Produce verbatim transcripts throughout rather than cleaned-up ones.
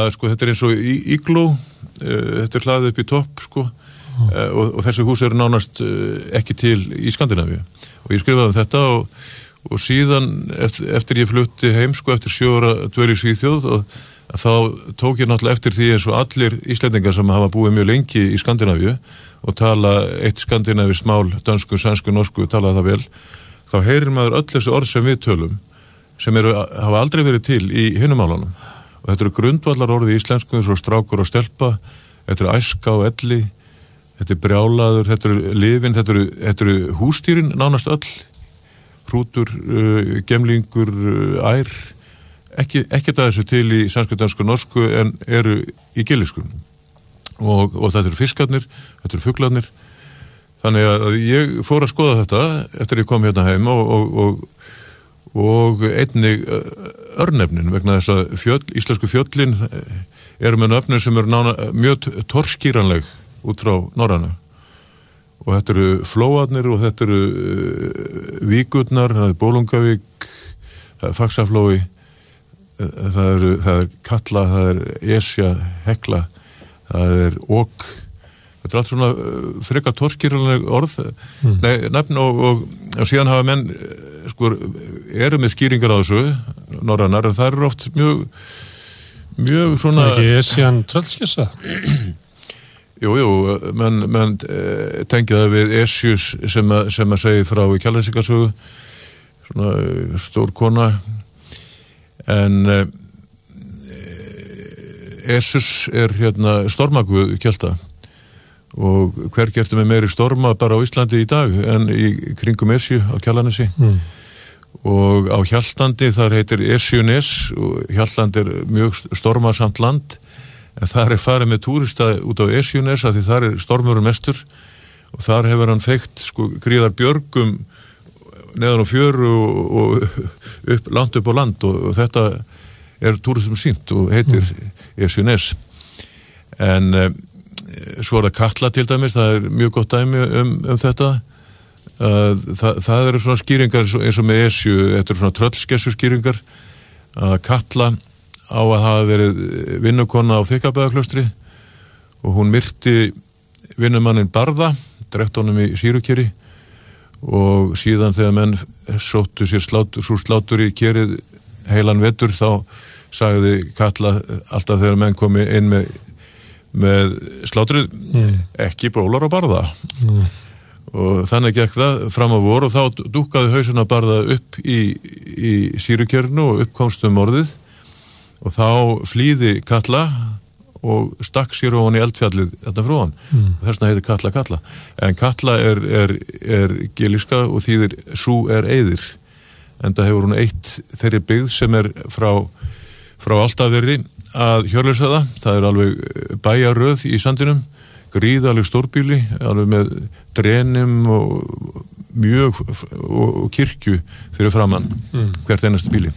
það, sko, þetta er eins og ígló, þetta er hlaðið upp í topp, sko, mm. og, og þessi hús eru nánast ekki til í Skandinavíu. Og ég skrifaði um þetta og, og síðan eftir, eftir ég flutti heim, sko, eftir sjö ára dvöl í Svíþjóð, og þá tók ég náttúrulega eftir því eins og allir Íslendingar sem hafa búið mjög lengi í Skandinavíu og tala eitt skandinavist mál, dönsku, sænsku, norsku, tala það vel, þá heyrir maður öll þessi orð sem við tölum, sem eru, hafa aldrei verið til í hinum málunum. Og þetta eru grundvallar orði í íslensku, eins og strákur og stelpa, þetta eru æska og elli, þetta er brjálaður, þetta eru lifin, þetta eru, þetta eru húsdýrin nánast öll, hrútur, uh, gemlingur, uh, ær, ekki, ekki það þessu til í sænsku, dönsku, norsku, en eru í gillisku. Og, og þetta eru fiskarnir, þetta eru fuglarnir. Þannig að ég fór að skoða þetta eftir ég kom hérna heim og, og, og og einnig örnefnin vegna þess að fjöll, íslensku fjöllin eru með nöfnir sem eru nána, mjög torskýranleg út frá norrænu og þetta eru flóarnir og þetta eru víkurnar, það er Bólungavík, það er Faxaflói, það er, það er Kalla, það er Esja, Hekla, það er Ok. Þetta er allt svona frekar torskýranleg orð, mm. nei, nefn og, og, og síðan hafa menn sko, eru með skýringar á þessu norrænar, en það eru oft mjög mjög svona ekki Esjan tröllskessa jú, jú, menn, menn tengja það við Esjus sem að, sem að segja frá í Kjalnesingasögu svona stór kona en Esjus er hérna stormaguð Kjalta og hver gertu með meiri storma bara á Íslandi í dag en í kringum Esju á Kjalarnesi mm. og á Hjaltlandi þar heitir Esjunes og Hjaltland er mjög stormasamt land en þar er farið með túrista út á Esjunes af því þar er stormurinn mestur og þar hefur hann feikt sko gríðar björgum neðan á fjöru og, og upp, langt upp á land og, og þetta er túristum sínt og heitir mm. Esjunes en svo er það Katla til dæmis, það er mjög gott dæmi um, um þetta uh, það, það eru svona skýringar eins og með Esju, þetta eru svona tröllskessu skýringar að Katla á að hafa verið vinnukonna á Þykkabæðarklaustri og hún myrti vinnumanninn Barða, drept honum í Sýrukeri og síðan þegar menn sóttu sér slátur, svo slátur í kerið heilan vetur þá sagði Katla alltaf þegar menn komi inn með með slátrið mm. ekki brólar og barða mm. og þannig gekk það fram á vor og þá dúkkaði hausinn að barða upp í, í Sýrukernu og uppkomst um morðið og þá flýði Katla og stakk sér ofan í eldfjallið þetta frá hann mm. og þess vegna heitir Katla Katla en Katla er, er, er gilíska og þýðir sú er eyðir en það hefur hún eitt þeirri byggð sem er frá, frá Álftaveri að Hjörleifshöfða, það er alveg bæjarröð í sandinum, gríðaleg stórbýli, alveg með drenum og mjög og, og kirkju fyrir framann mm. hvert einasta bíli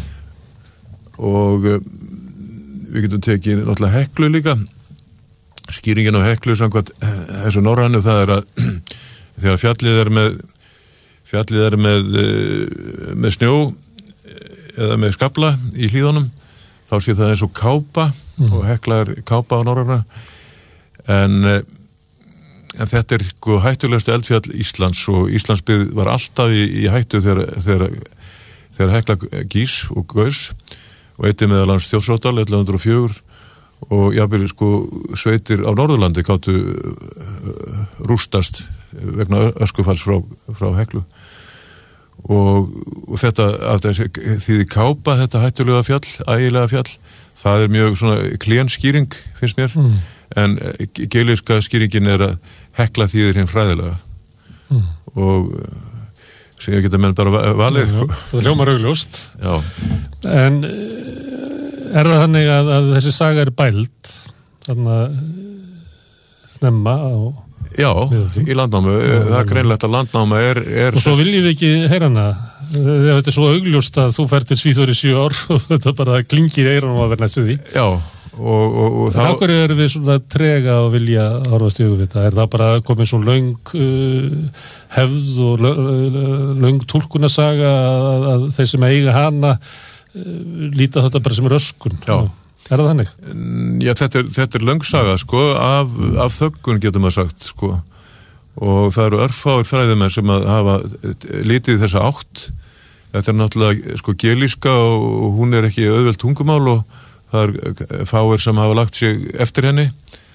og við getum tekið náttúrulega Heklu líka skýringin á Heklu samkvæmt þessu norrænu það er að þegar fjallið er með fjallið er með með snjó eða með skafla í hlíðunum þá sé það eins og kápa mm. og Hekla er kápa á norræna en, en þetta er sko hættulegasta eldfjall Íslands og Íslandsbyggð var alltaf í, í hættu þegar, þegar, þegar Hekla gís og gaus og eitt meðal hans Þjórsádal ellefu hundruð og fjögur og jafnvel sko sveitir á Norðurlandi gátu rústast vegna öskufalls frá, frá Heklu og, og þetta af þessi þýði kápa þetta hættulega fjall, ægilega fjall það er mjög svona klén skýring finnst mér, mm. en geilíska skýringin er að Hekla þýðir hinn fræðilega mm. og sem ég geta menn bara valið já, já. Það hljómar augljóst en er það þannig að, að þessi saga er bæld þannig að snemma á Já, í landnámu, já, það er greinlegt að landnáma er, er... Og svo viljum við ekki heyra hana, þetta er svo augljóst að þú fer til Svíþjóð í sjö ár og þetta bara klingir í eyrunum að vera næstu því. Já, og, og, og þá... En ákveður erum við svona trega og vilja horfast í augu við það, er það bara komið svo löng uh, hefð og löng túlkunarsaga að, að þeir sem eiga hana uh, líta þetta bara sem röskun. Já. Er það þannig? Já, þetta er, þetta er löngsaga, sko, af, af þöggun getum að sagt, sko. Og það eru örfáir fræðimenn sem að hafa litið þessa átt. Þetta er náttúrulega, sko, gelíska og hún er ekki auðvelt tungumál og það er fáir sem hafa lagt sig eftir henni.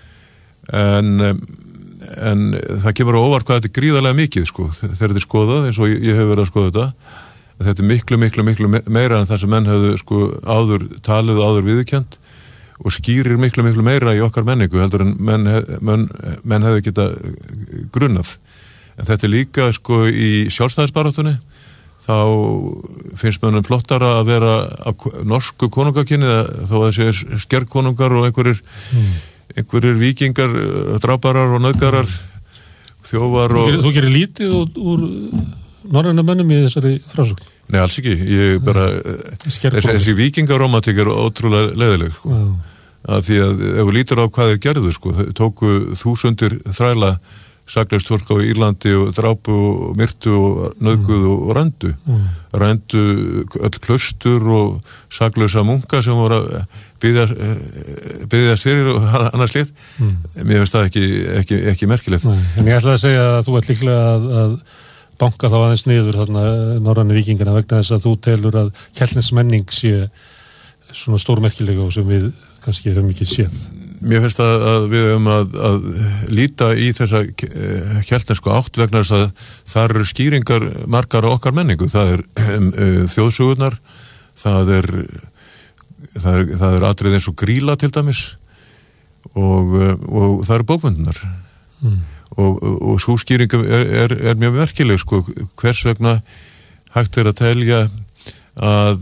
En, en það kemur á óvart hvað þetta er gríðarlega mikið, sko, þegar þetta er skoðað, eins og ég, ég hef verið að skoða þetta. Þetta er miklu, miklu, miklu meira en það sem menn hefðu, sko, áður talið og áður viðurkennt og skýrir miklu, miklu meira í okkar menningu heldur en menn, menn, menn hefðu geta grunnað. En þetta er líka, sko, í sjálfstæðisbaráttunni, þá finnst mönnum flottara að vera af norsku konungakynni, þó að þessi skerkonungar og einhverjir, mm. einhverjir víkingar, dráparar og nauðgarar, þjófar og... Þú gerir lítið úr, úr norræna mönnum í þessari frásögn? Nei, alls ekki. Ég bara... Þessi, þessi víkingaromantík er ótrúlega leiðileg, sko. Mm. Að því að ef við lítur á hvað þeir gerðu, sko, tóku þúsundir þræla saklaust fólk á Írlandi og drápu og myrtu og nauðguðu mm. og rændu. Mm. Rændu öll klaustur og saklausa munka sem voru að byggja, byggja styrir og annars lið. Mm. Mér finnst það ekki, ekki, ekki merkilegt. Nei. En ég ætla að segja að þú ert líklega að, að banka þá aðeins niður þarna norrænu víkingana vegna þess að þú telur að keltnesmenning sé svona stórmerkilega og sem við kannski höfum ekki séð. Mér finnst að, að við höfum að, að líta í þessa keltnesku átt vegna þess að þar eru skýringar margar á okkar menningu. Það er um, uh, þjóðsögurnar, það er, það er, það er atrið eins og Grýla til dæmis og, uh, og það eru bókmyndunar. Mm. Og, og, og svo skýring er, er, er mjög merkileg, sko, hvers vegna hægt er að telja að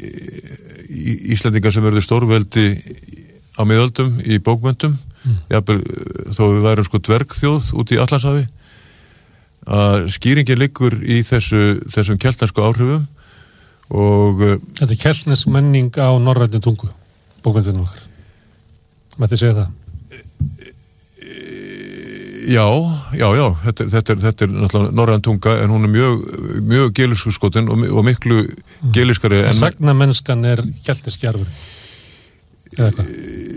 Íslendingar sem verður stórveldi á miðöldum í bókmyndum, mm. jafnvel, þó við værum, sko, dvergþjóð út í Atlantshafi, að skýringin liggur í þessu, þessum keltnesku áhrifum og... Þetta er keltnesk menning á norrænni tungu, bókmyndunum okkar. Mætti segja það? Já, já, já, þetta er, þetta er, þetta er náttúrulega norræn tunga en hún er mjög, mjög gelisku skotin og, og miklu geliskari en... Sagnamennskan er keltneskjarfur, eða hvað?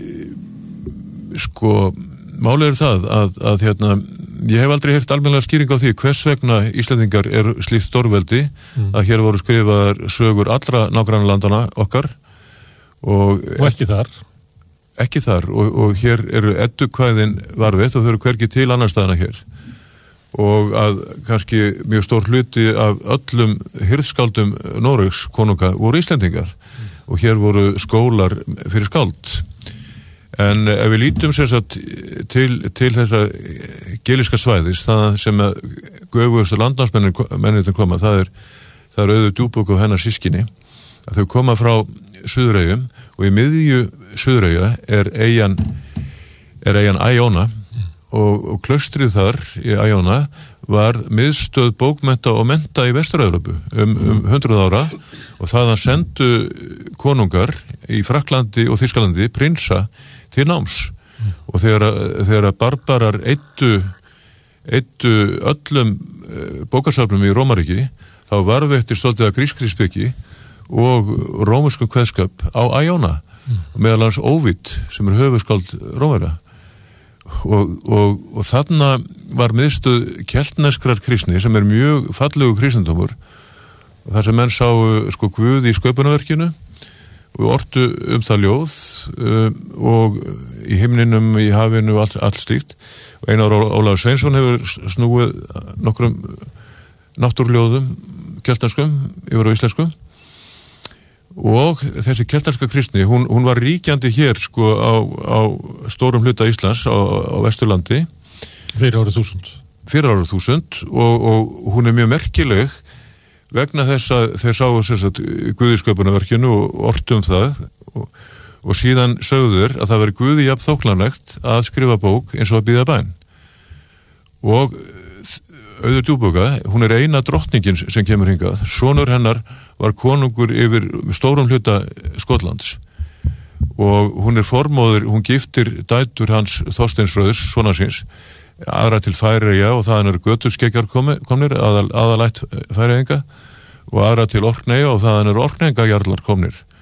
Sko, málið er það að, að hérna, ég hef aldrei heyrt almennilega skýring á því hvers vegna Íslendingar er slíkt stórveldi mm. að hér voru skrifaðar sögur allra nágrannalandana okkar og... Og ekki þar? Ekki þar og, og hér eru eddukvæðin varðveitt og þau eru hvergi til annar staðana hér og að kannski mjög stór hluti af öllum hirðskáldum Noregs konunga voru Íslendingar mm. og hér voru skólar fyrir skáld en ef við lítum sem sagt til, til þessa geliska svæðis það sem að göfugustu landnámsmennir koma það er, það er Auður Djúpbók og hennar sískinni að þau koma frá Suðureyjum og í miðju Suðureyja er eyjan er eyjan Æjóna og, og klaustrið þar í Æjóna var miðstöð bókmennta og mennta í Vestur-Evrópu um, um hundruð ára og þaðan sendu konungar í Frakklandi og Þýskalandi prinsa til náms mm. og þegar, þegar barbarar eittu eittu öllum bókasafnum í Rómaríki þá varðveittir svolítið að grískri speki og rómurskum kveðskap á Æjóna mm. meðal hans Óvid sem er höfuðskáld Rómverja og, og, og þarna var miðstöð keltneskrar kristni sem er mjög fallegu kristendómur og þar sem menn sáu sko Guð í sköpunarverkinu og ortu um það ljóð um, og í himninum, í hafinu og allt, allt slíkt og Einar Ólafur Sveinsson hefur snúið nokkrum náttúrljóðum keltneskum yfir á íslensku og þessi keltneska kristni, hún, hún var ríkjandi hér sko á, á stórum hluta Íslands á, á Vesturlandi fyrir árið þúsund fyrir árið þúsund og, og hún er mjög merkileg vegna þess að þeir sáu sagt, Guðisköpunarverkinu og ortum það og, og síðan sögður að það veri Guði jafn þóklanlegt að skrifa bók eins og að bíða bæn og Auður Djúpbóka, hún er eina drottningin sem kemur hingað, sonur hennar var konungur yfir stórum hluta Skotlands og hún er formóður, hún giftir dætur hans Þorsteinsröðs, sonar síns aðra til Færeyja og þaðan eru göturskeggjar komnir, aðal, aðalætt Færeyinga og aðra til Orkneyja og þaðan eru Orkneyingajarlar komnir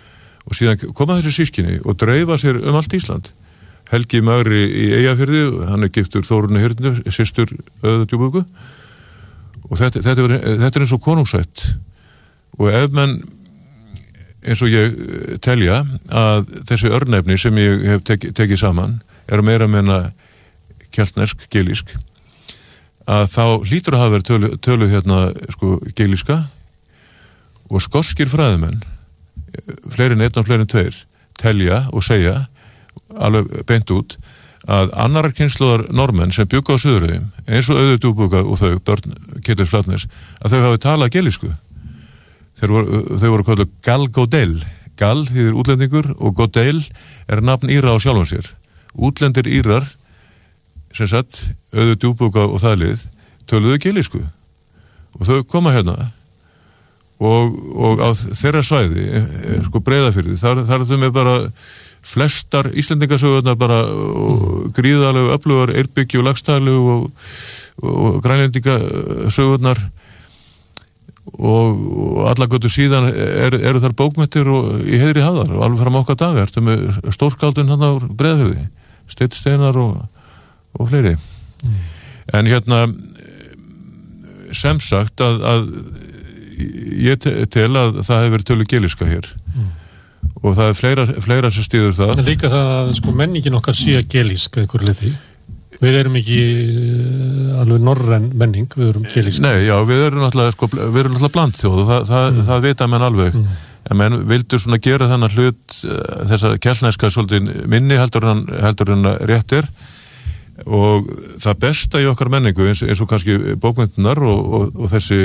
og síðan koma þessi sískinni og dreifa sér um allt Ísland. Helgi Magri í Eyjafirði, hann er giftur Þórunni Hyrnu, systur Öðu Djúpúðgu, og þetta, þetta, er, þetta er eins og konungsætt, og ef menn eins og ég telja að þessi örnefni sem ég hef tek, tekið saman er meira meina keltnesk, gelísk, að þá hlýtur að hafa verið tölu, tölu hérna sko gelíska, og skoskir fræðimenn, fleiri en einn og fleiri en tveir, telja og segja alveg beint út að annar kynslóðar normenn sem bjugga á Suðureyjum, eins og Auður Djúpúðga og þau, börn Ketils Flatnes, að þau hafi talað gelísku. Þeir voru, þau voru kallað Gal Godel. Gal þýðir útlendingur og Godel er nafn Íra á sjálfum sér. Útlendir Írar, sem sagt, Auður Djúpúðga og það lið, töluðu gelísku. Og þau koma hérna og, og á þeirra svæði, sko Breiðafirði, þar, þar er þau með bara flestar Íslendingasögurnar bara og gríðalegu öflugar Eyrbyggju og Laxdælu og, og grænlendingasögurnar og, og alla götu síðan er, eru þar bókmenntir og í heiðri hafðar og alveg fram okkar dag ertu með stórskáldin hann á Breiðafirði, Steinn Steinar og, og fleiri mm. en hérna sem sagt að, að ég tel að það hefur verið tölu gelíska hér mm. og það er fleira, fleira sem stýður það. En líka það að sko menningin okkar sé gelísk eða ykkur liti. Við erum ekki uh, alveg norræn menning, við erum gelísk. Nei, já, við erum náttúrulega, sko, við erum náttúrulega blandþjóð og það, það, mm. það vita menn alveg. Mm. En menn vildu svona gera þennan hlut uh, þessa keltneska svolítið minni heldur en, heldur en rétt er og það besta í okkar menningu eins, eins og kannski bókmyndunar og, og, og þessi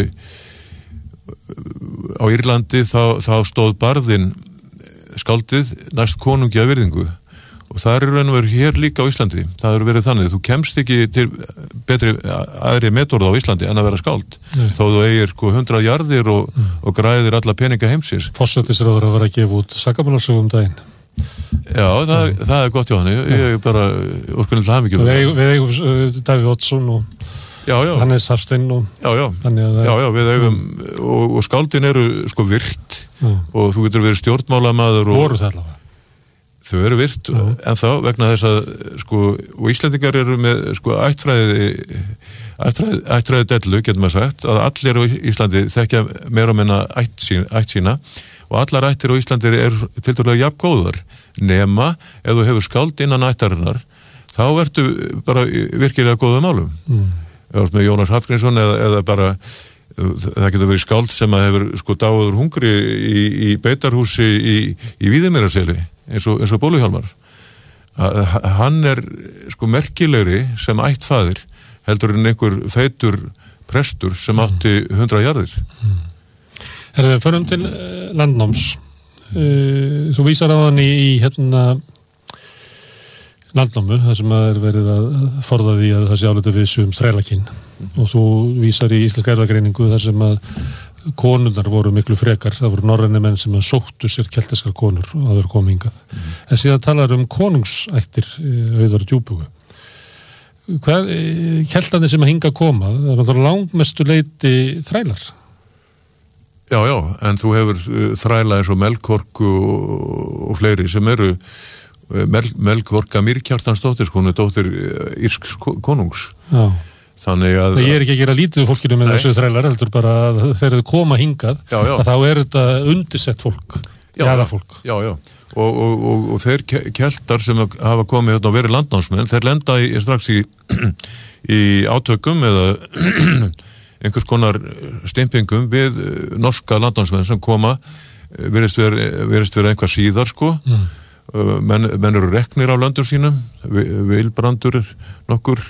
á Írlandi þá, þá stóð barðinn skáldið næst konungi að virðingu og það er raun og veru hér líka á Íslandi það er verið þannig, þú kemst ekki til betri aðri metorða á Íslandi en að vera skáld, Nei. Þó þú eigir sko hundrað jarðir og, mm. og græðir alla peninga heimsins. Forsætisráðherra að vera að gefa út sakamálasögu um daginn. Já, það, mm. það er gott hjá hann ég er bara, óskunnilega hafmyggjum Við eigum, við eigum uh, Davíð Oddsson og Já, já. Hannes Hafstein og já, já. Það... já, já, við eigum mm. og, og skáldin eru sko virt mm. og þú getur verið stjórnmálamaður og voru það allavega þau eru virt mm. en þá vegna þess að sko, og Íslendingar eru með sko ættfræði ættfræði, ættfræði dellu, getur maður sagt að allir á Íslandi þekkja meira og minna ætt, sín, ætt sína og allar ættir á Íslandi eru tiltölulega jafn góðar nema ef þú hefur skáld innan ættarinnar þá ertu bara virkilega góða málum mm. eða með Jónas Hallgrímsson eða, eða bara það getur verið skáld sem að hefur sko dáður hungri í, í beitarhúsi í, í Víðimýrarseli eins og, eins og Bóluhjálmar hann er sko merkilegri sem ættfaðir heldur en einhver feitur prestur sem átti hundra jarðir mm. Herðu, förum til landnáms uh, þú vísar á hann í, í hérna landnámu, það sem að er verið að forða því að það sé álítið vissu um þrælakinn mm. og þú vísar í íslenska erfðagreiningu þar sem að konurnar voru miklu frekar, það voru norræni menn sem að sóttu sér keltneskar konur og það voru komið hingað. Mm. En síðan talar um konungsættir Auðar Djúpúðgu. Hvað, keltarnir sem að hinga koma, það er náttúrulega langmestu leyti þrælar? Já, já, en þú hefur þræla eins og Melkorku og, og fleiri sem eru Mel, Melkorka Mýrkjartansdóttir, hún er dóttir írsks konungs. Já. Þannig að... Það ég er ekki að gera lítið fólkinu með þessu þrælar, heldur bara að þegar þau koma hingað, já, já. Að þá er þetta undisett fólk, jaðarfólk. Já, já, og, og, og, og þeir keltar sem hafa komið hérna og verið landnámsmenn, þeir lenda í, strax í, í átökum eða einhvers konar steympingum við norska landnámsmenn sem koma, virðist vera einhvað síðar, sko, mm. menn, menn eru reknir af löndum sínum, Vilbrandur nokkur,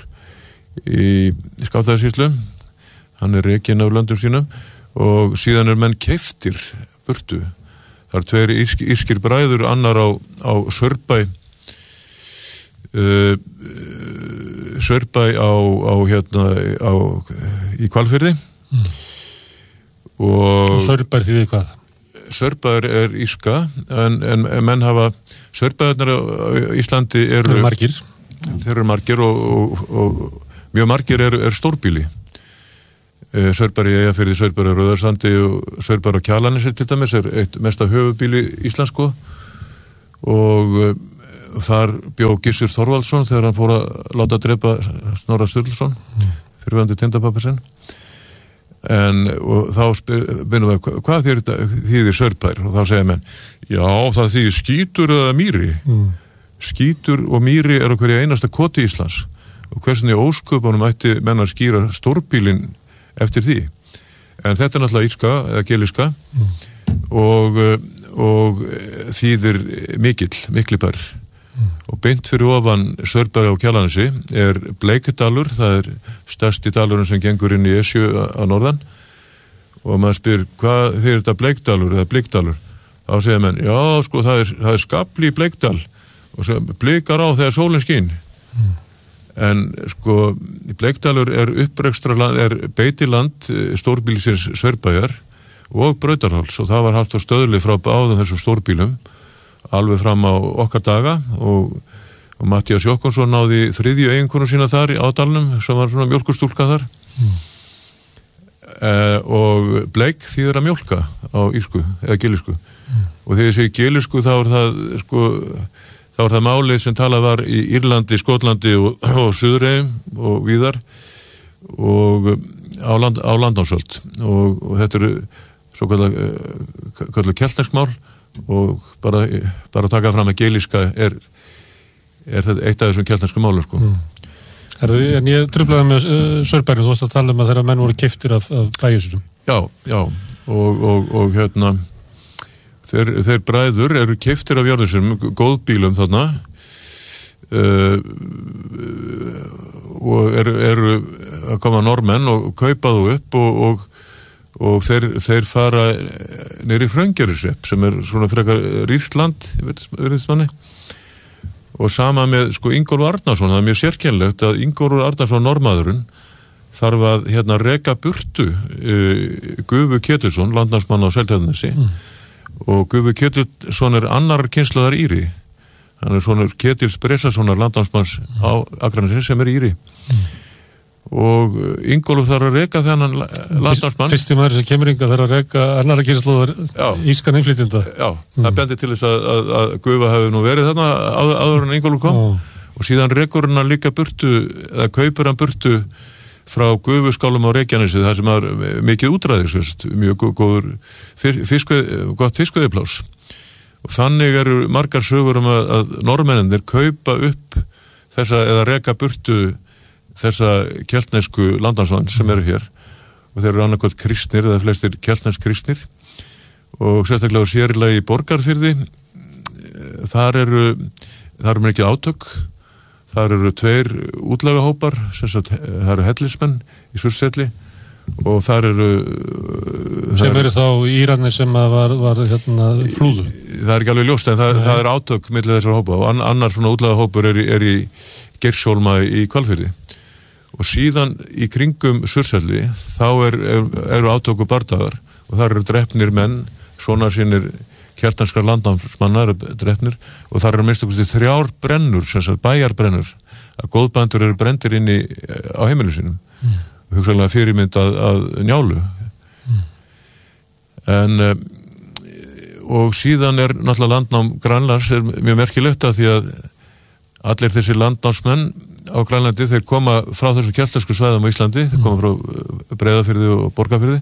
í Skaftaðarsýslu hann er rekinn af löndum sínum og síðan er menn keyptir burtu, það er tveir írsk, írskir bræður, annar á, á Sörbæ uh, Sörbæ á, á hérna á, í Hvalfirði mm. og, og Sörbæ því við hvað? Sörbæ er, er írska en, en, en menn hafa Sörbæðarnar á Íslandi eru er margir þeir eru margir og, og, og mjög margir er, er stórbýli. Sörbær í Eyjafirði, Sörbær í Rauðarsandi og Sörbær á Kjalarnesi til dæmis er eitt mesta höfubýli Íslands sko og uh, þar bjó Gissur Þorvaldsson þegar hann fór að láta drepa Snorra Sturluson mm. fyrirverandi tindapappa sinn en og þá byrjum við hvað þýðir, þýðir Saurbær og þá segja menn já það þýðir skítur eða mýri mm. skítur og mýri er okkur í einasta koti Íslands og hversin í ósköpunum ætti menn að skýra stórbílinn eftir því en þetta er náttúrulega írska eða geliska mm. og, og þýðir mikill, miklibær mm. og beint fyrir ofan Saurbæri á Kjalarnesi er Bleikdalur, það er stærsti dalurinn sem gengur inn í Esju á norðan og maður spyr hvað þýðir þetta Bleikdalur eða Blikdalur þá segja menn, já sko það er, það er skafli í Bleikdal og svo blikar á þegar sólin skín mm. en sko Bleikdalur er upprekstra er beitiland stórbílisins Saurbæjar og Brautarháls og það var haft á stöðli frá báðum þessum stórbílum alveg fram á okkar daga og, og Matthías Jokkonsson náði þriðju eiginkonu sína þar á dalnum sem var svona mjólkurstúlka þar mm. uh, og bleik þýðir að mjólka á írsku eða gilisku mm. og þegar ég segi gilisku þá er það sko þá er það málið sem talað var í Írlandi, Skotlandi og, og Suðureyjum og víðar og á, land, á landnámsöld og, og þetta eru svo kallar keltnesk mál og bara, bara að taka fram að geliska er, er þetta eitt af þessum keltnesku málum sko. Mm. Herðu, en ég truflaði með uh, Saurbærin, þú varst að tala um að þeirra menn voru keyptir af, af bæjusum. Já, já og, og, og hérna þeir, þeir bræður eru keyptir af jörðursum, góðbílum þarna uh, og eru, eru að koma normenn og kaupa þú upp og, og og þeir, þeir fara niður í Hraungerðisrepp sem er svona frekar rýrt land manni. Og sama með sko Ingólfur Arnarsson, það er mjög sérkennlegt að Ingólfur Arnarsson normaðurinn þarf að hérna reka burtu uh, Gufu Ketilsson, landnámsmann á Seltjarnarnesi mm. og Gufu Ketilsson er annar kynslaðar Íri hann er svona Ketils Bressasonar landnámsmanns mm. á Akranesi sem er Íri mm. og Ingólfur þarf að reka þennan landnámsmann fyrsti maður sem kemur inga þarf að reka annara kynslaðar ískan innflytjenda já, mm. það bendi til þess að, að, að Gufa hefur nú verið þarna áður, áður en Ingólfur kom oh. og síðan rekur hann líka burtu eða kaupur hann burtu frá Gufuskálum á Reykjanesi það sem er mikið útræðis mjög góður fiskveið, gott fiskveiðiplás og þannig eru margar sögur um að, að normennir kaupa upp þessa eða reka burtu þessa keltnesku landnámsmann sem eru hér og þeir eru annarkvæmt kristnir eða flestir keltnesk kristnir og sérstaklega sérlega í Borgarfirði þar eru þar eru mikið átök þar eru tveir útlagahópar það eru hellismenn í Surtshelli og þar eru sem eru þá Íranir sem var, var hérna flúðu það er ekki alveg ljóst en það, það er átök millir þessar hópa og annar svona útlagahópur er, er í Geirshólma í Hvalfirði og síðan í kringum Surtshelli þá er, er, eru átöku bardagar og þar eru drepnir menn svona sínir keltneskar landnámsmannar drepnir og þar eru minnst okkur þrjár brennur sem sagt bæjarbrennur að góðbændur eru brendir inn í á heimilu sínum mm. hugsanlega fyrirmynd að, að Njálu mm. en og síðan er náttúrulega landnám Grænlands er mjög merkilegt að því að allir þessi landnámsmenn á Grænlandi, þeir koma frá þessu keltnesku svæðum á Íslandi, þeir koma frá Breiðafirði og Borgarfirði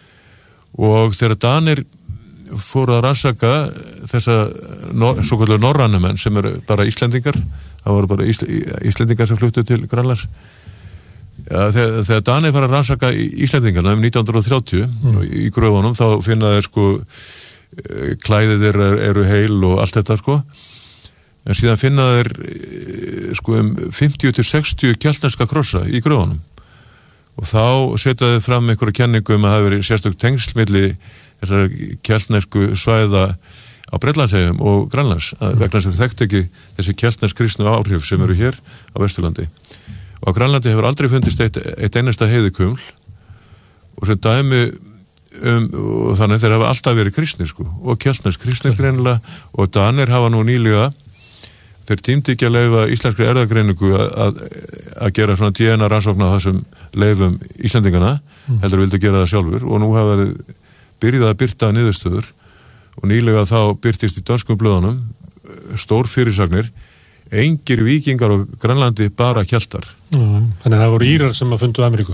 og þegar Danir fóru að rannsaka þessa nor, svo kallar norrænumenn sem eru bara Íslendingar það voru bara Ísl, Íslendingar sem fluttu til Grænlands ja, þegar, þegar Danir fara að rannsaka Íslendingarna um nítján hundruð og þrjátíu mm. í gröfunum þá finna þeir sko klæðið þeir eru heil og allt þetta sko en síðan finna þeir sko um fimmtíu til sextíu keltneska krossa í gröfunum og þá setja þeir fram einhverja kenningu um að það hafi verið sérstök tengsl milli þessar keltnesku svæða á Bretlandseyjum og Grænlands mm. vegna þess að þekkt ekki þessi keltnesk kristnu áhrif sem eru hér á Vesturlandi og á Grænlandi hefur aldrei fundist eitt, eitt einasta heiðukuml og sem dæmi um, og þannig þeir hafa alltaf verið kristnir sko og keltnesk kristnir greinilega og Danir hafa nú nýlega þeir tímdi ekki að leyfa íslenskri erfðagreiningu að, að gera svona D N A rannsókn á þessum leifum Íslendingana mm. heldur vildu gera það sjálfur og nú hafa þeir byrjað að birta niðurstöður og nýlega þá byrtist í dönskum blöðunum stór fyrirsagnir, engir víkingar á Grænlandi, bara keltar. Mm. Þannig að það voru írar sem að fundu Ameríku.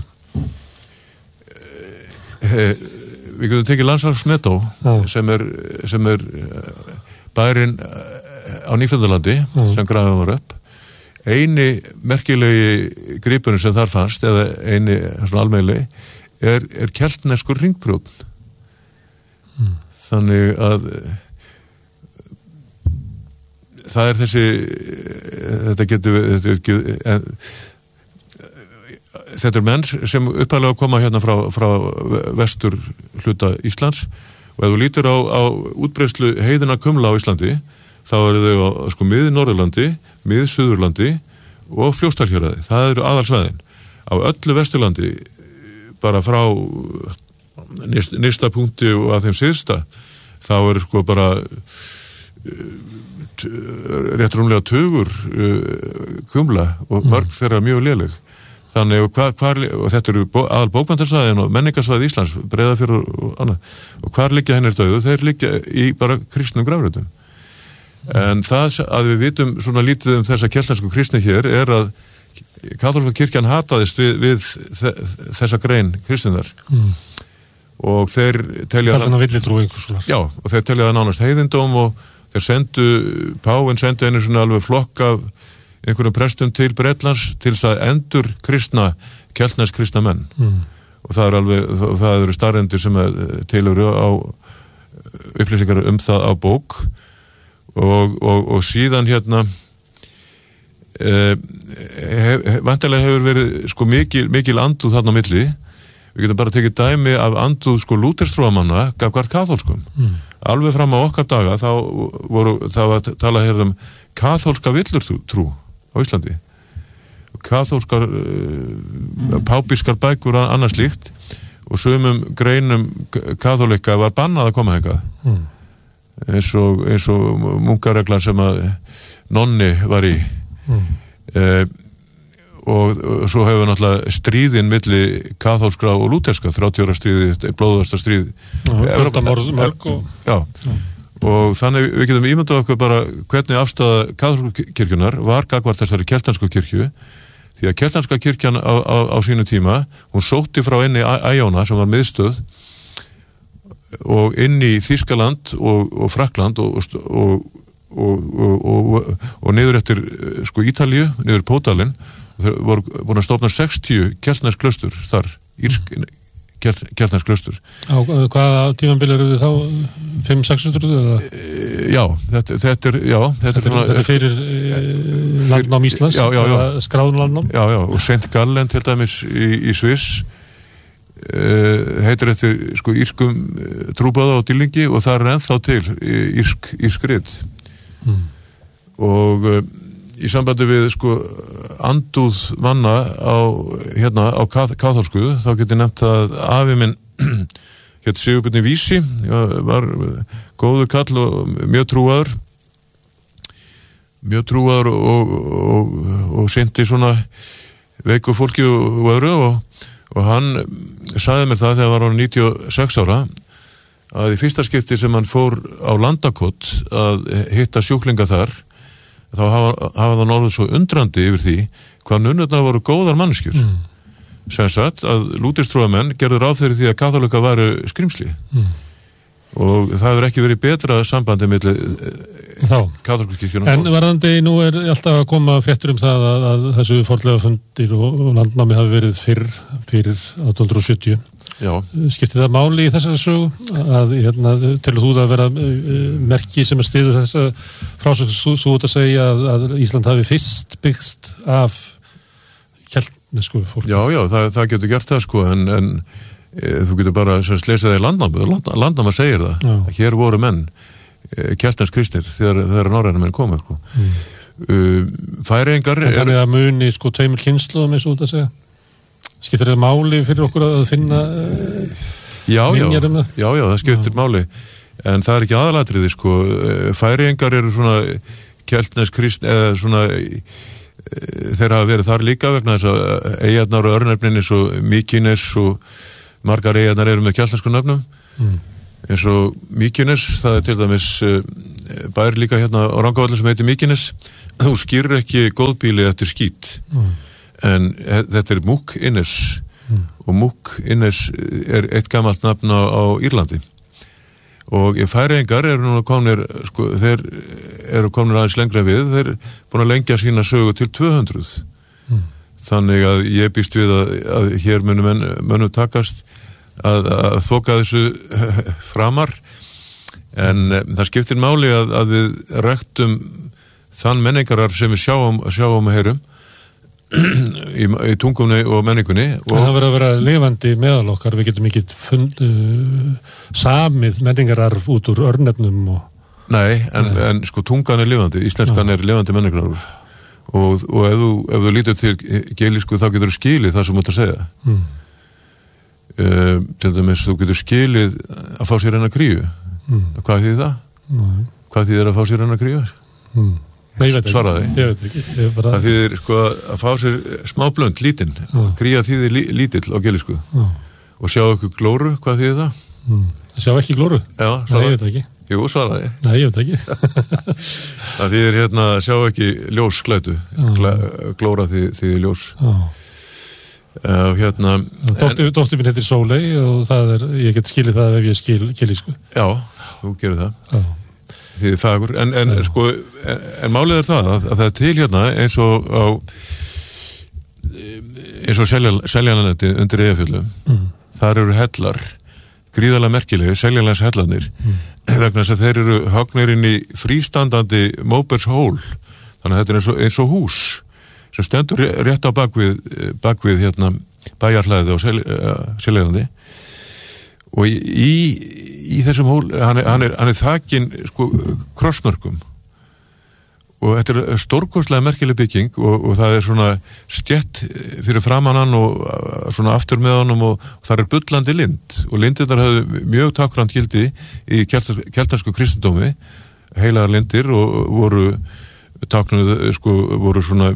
He, við getum tekið Landsarksnetó mm. sem er, sem er bærinn á Nýfundalandi mm. sem grafið var upp. Eini merkilegi gripurinn sem þar fannst, eða eini svona almennilegi, er, er keltneskur hringbrjót. Mm. Þannig að það er þessi þetta getur þetta, en, þetta er menn sem upphæðlega koma hérna frá, frá vestur hluta Íslands og ef þú lítur á, á útbreiðslu heiðina kumla á Íslandi þá eru þau á sko mið-Norðurlandi, mið-Suðurlandi og Fljótsdalshéraði. Það eru aðalsvæðin. Á öllu Vesturlandi bara frá nyrsta punkti og að þeim síðsta þá eru sko bara rétt rúmlega tugur kumla og mörg þeirra mjög léleg. Þannig og, hva, hvar, og þetta eru bó, aðal bókmenntarsvæðin og menningarsvæði Íslands, Breiðafjörður og annað. Og hvar liggja hennir döðu? Þeir liggja í bara kristnum grafreitum. En það að við vitum svona lítið um þessa keltnesku kristni hér er að kaþólska kirkjan hataðist við, við þessa grein kristinnar. Mm. Og þeir telja það villitrú einhvers konar. Já, og þeir telja það nánast heiðindóm og þeir sendu, páfinn sendu einu svona alveg flokk af einhverjum prestum til Bretlands til þess að endur kristna, keltnesk kristna menn. Mm. Og það er alveg, það eru staðreyndir sem til eru á upplýsingar um það á bók og, og, og síðan hérna eh, hef, vantilega hefur verið sko mikil, mikil andúð þarna á milli. Við getum bara tekið dæmi af andúð sko lúterstrúamanna gagnvart kaþólskum. Mm. Alveg fram á okkar daga þá voru, það var talað hér um kaþólska villurtrú á Íslandi. Kaþólskar uh, pápískar bækur og annað slíkt og sumum greinum kaþólika var bannað að koma hingað. Mm. Eins og, eins og munkareglan sem að nonni var í. Mm. Eh, og, og svo hefur náttúrulega stríðin milli kaþólskra og lúterska, þrjátíu ára stríði, blóðasta stríð. Já, já. Og þannig við getum ímyndað okkur bara hvernig afstaða kaþólsku kirkjunar var gagnvart þessari keltnesku kirkju, því að keltneska kirkjan á, á, á sínu tíma, hún sótti frá inn í Æjóna sem var miðstöð og inn í Þýskaland og, og Frakkland og, og, og, og, og niður eftir sko Ítalíu, niður Pódalinn. Þeir voru búin að stofna sextíu keltnesk klaustur þar, írsk keltnesk klaustur. Á hvaða tímabil eru þið þá? fimm til sex hundruð eða? Já, þetta, þetta er já, þetta, þetta er svona þetta er fyrir e, landnám Íslands, já, já, já. skráðun landnám. Já, já, og Saint Gallen til dæmis í, í Sviss Uh, heitir eftir sko írskum uh, trúbáða og dýlingi og það er ennþá til írsk, írsk rit mm. og uh, í sambandi við sko andúð manna á hérna á kath- kaþólsku þá geti nefnt að afi minn hétt Sigurbjörn Vísi var góður kall og mjög trúaður mjög trúaður og, og, og syndi svona veiku fólki og, og öðru og og hann sagði mér það þegar var hann níutíu og sex ára að í fyrsta skipti sem hann fór á Landakot að hitta sjúklinga þar þá hafa, hafa það orðið svo undrandi yfir því hvað nunnurnar voru góðar manneskjur mm. sem sagt að lúterstrúamenn gerðu ráð fyrir því að kaþólika væru skrimsli mm. og það hefur ekki verið betra sambandi milli kaþólsku kirkjunum. En varðandi nú er alltaf að koma fréttur um það að, að þessu fornlega fundir og, og landnámi hafi verið fyrr fyrir átján hundruð og sjötíu. Já. Skiptir það máli í þessari sögu að hérna, telur þú það að vera uh, merki sem að styður þessa frásögn svo út að segja að, að Ísland hafi fyrst byggst af keltnesku fólki? Já, já, það, það getur gert það sko en, en e, þú getur bara lesið það í landnámi Land, landnáma segir það, já. Hér voru menn keltnesk kristnir þegar, þegar norræna menn komu sko. mm. uh, Færeyingar en þannig að muni sko tveimur kynslóðum eins og út að segja skiptir það máli fyrir okkur að finna uh, já, minjar um það? Já, já, það skiptir já. máli en það er ekki aðalatriði sko Færeyingar eru svona keltnesk kristni eða svona þeir hafa verið þar líka vegna þess að eyjarnar og örnefnin eins og Mykines og margar eyjarnar eru með keltnesku nöfnum mm. eins og Mykines, það er til dæmis uh, bær líka hérna á Rangárvöllum sem heitir Mykines. Þú skýrir ekki góðbýli eftir skít mm. en þetta er Múk Innes mm. og Múk Innes er eitt gamalt nafn á, á Írlandi og Færeyingar eru núna komnir sko, þeir eru komnir aðeins lengra við, þeir eru búin að lengja sína sögu til tvö hundruð mm. þannig að ég býst við að, að hér munum menn, munum takast að, að þoka þessu framar en það skiptir máli að, að við ræktum þann menningarar sem við sjáum, sjáum og heyrum í, í tungumni og menningunni og það verður að vera lifandi meðal okkar, við getum ekki fund, uh, samið menningararf út úr örnefnum og... Nei, en, Nei. en sko tungan er lifandi, íslenskan ja. er lifandi menningararf og, og ef þú, ef þú lítur til gelísku þá getur þú skilið það sem þú ert að segja mm. uh, til dæmis þú getur skilið að fá sér enn að kríu mm. hvað þýðir það? Mm. Hvað þýðir að fá sér enn að kríu? Mm. Nei, ég veit ekki. Svaraði. Ég veit ekki. Ég bara... Það þýðir sko að fá sér smá blönd, lítinn. Mm. Kría þýðir lí, lítill á gelísku. Mm. Og sjá ykkur glóru, hvað þýðir það? Mm. Sjá ekki glóru? Já, svaraði. Nei, ég veit ekki. Jú, svaraði. Nei, ég veit ekki. Það þýðir hérna, sjá ekki ljós sklætu. Mm. Glóra þýðir, þýðir ljós. Mm. Uh, hérna... Dóttir, en... dóttir minn heitir Sóley og það er, ég get skilið það ef ég skil gelísku. Já, þú gerir það. Já. Því fagur, en, en ja. sko en, en málið er það að, að það er til hérna eins og á eins og Seljalandsneti undir Eyjafjöllum mm. þar eru hellar gríðarlega merkilegi, Seljalands hellarnir mm. vegna þess að þeir eru hagnir inn í frístandandi Móbergs hól þannig að þetta er eins og, eins og hús sem stendur rétt á bakvið bakvið hérna bæjarhlaðið á Sel, uh, Seljalandi og í, í í þessum hól, hann er, hann er, hann er þakinn sko krossmörkum og þetta er stórkostlega merkileg bygging og, og það er svona stjett fyrir framan hann og svona aftur með honum og, og það er bullandi lind og lindirnar höfðu mjög tákrænt gildi í keltansku kristendómi heilagar lindir og voru táknuð sko voru svona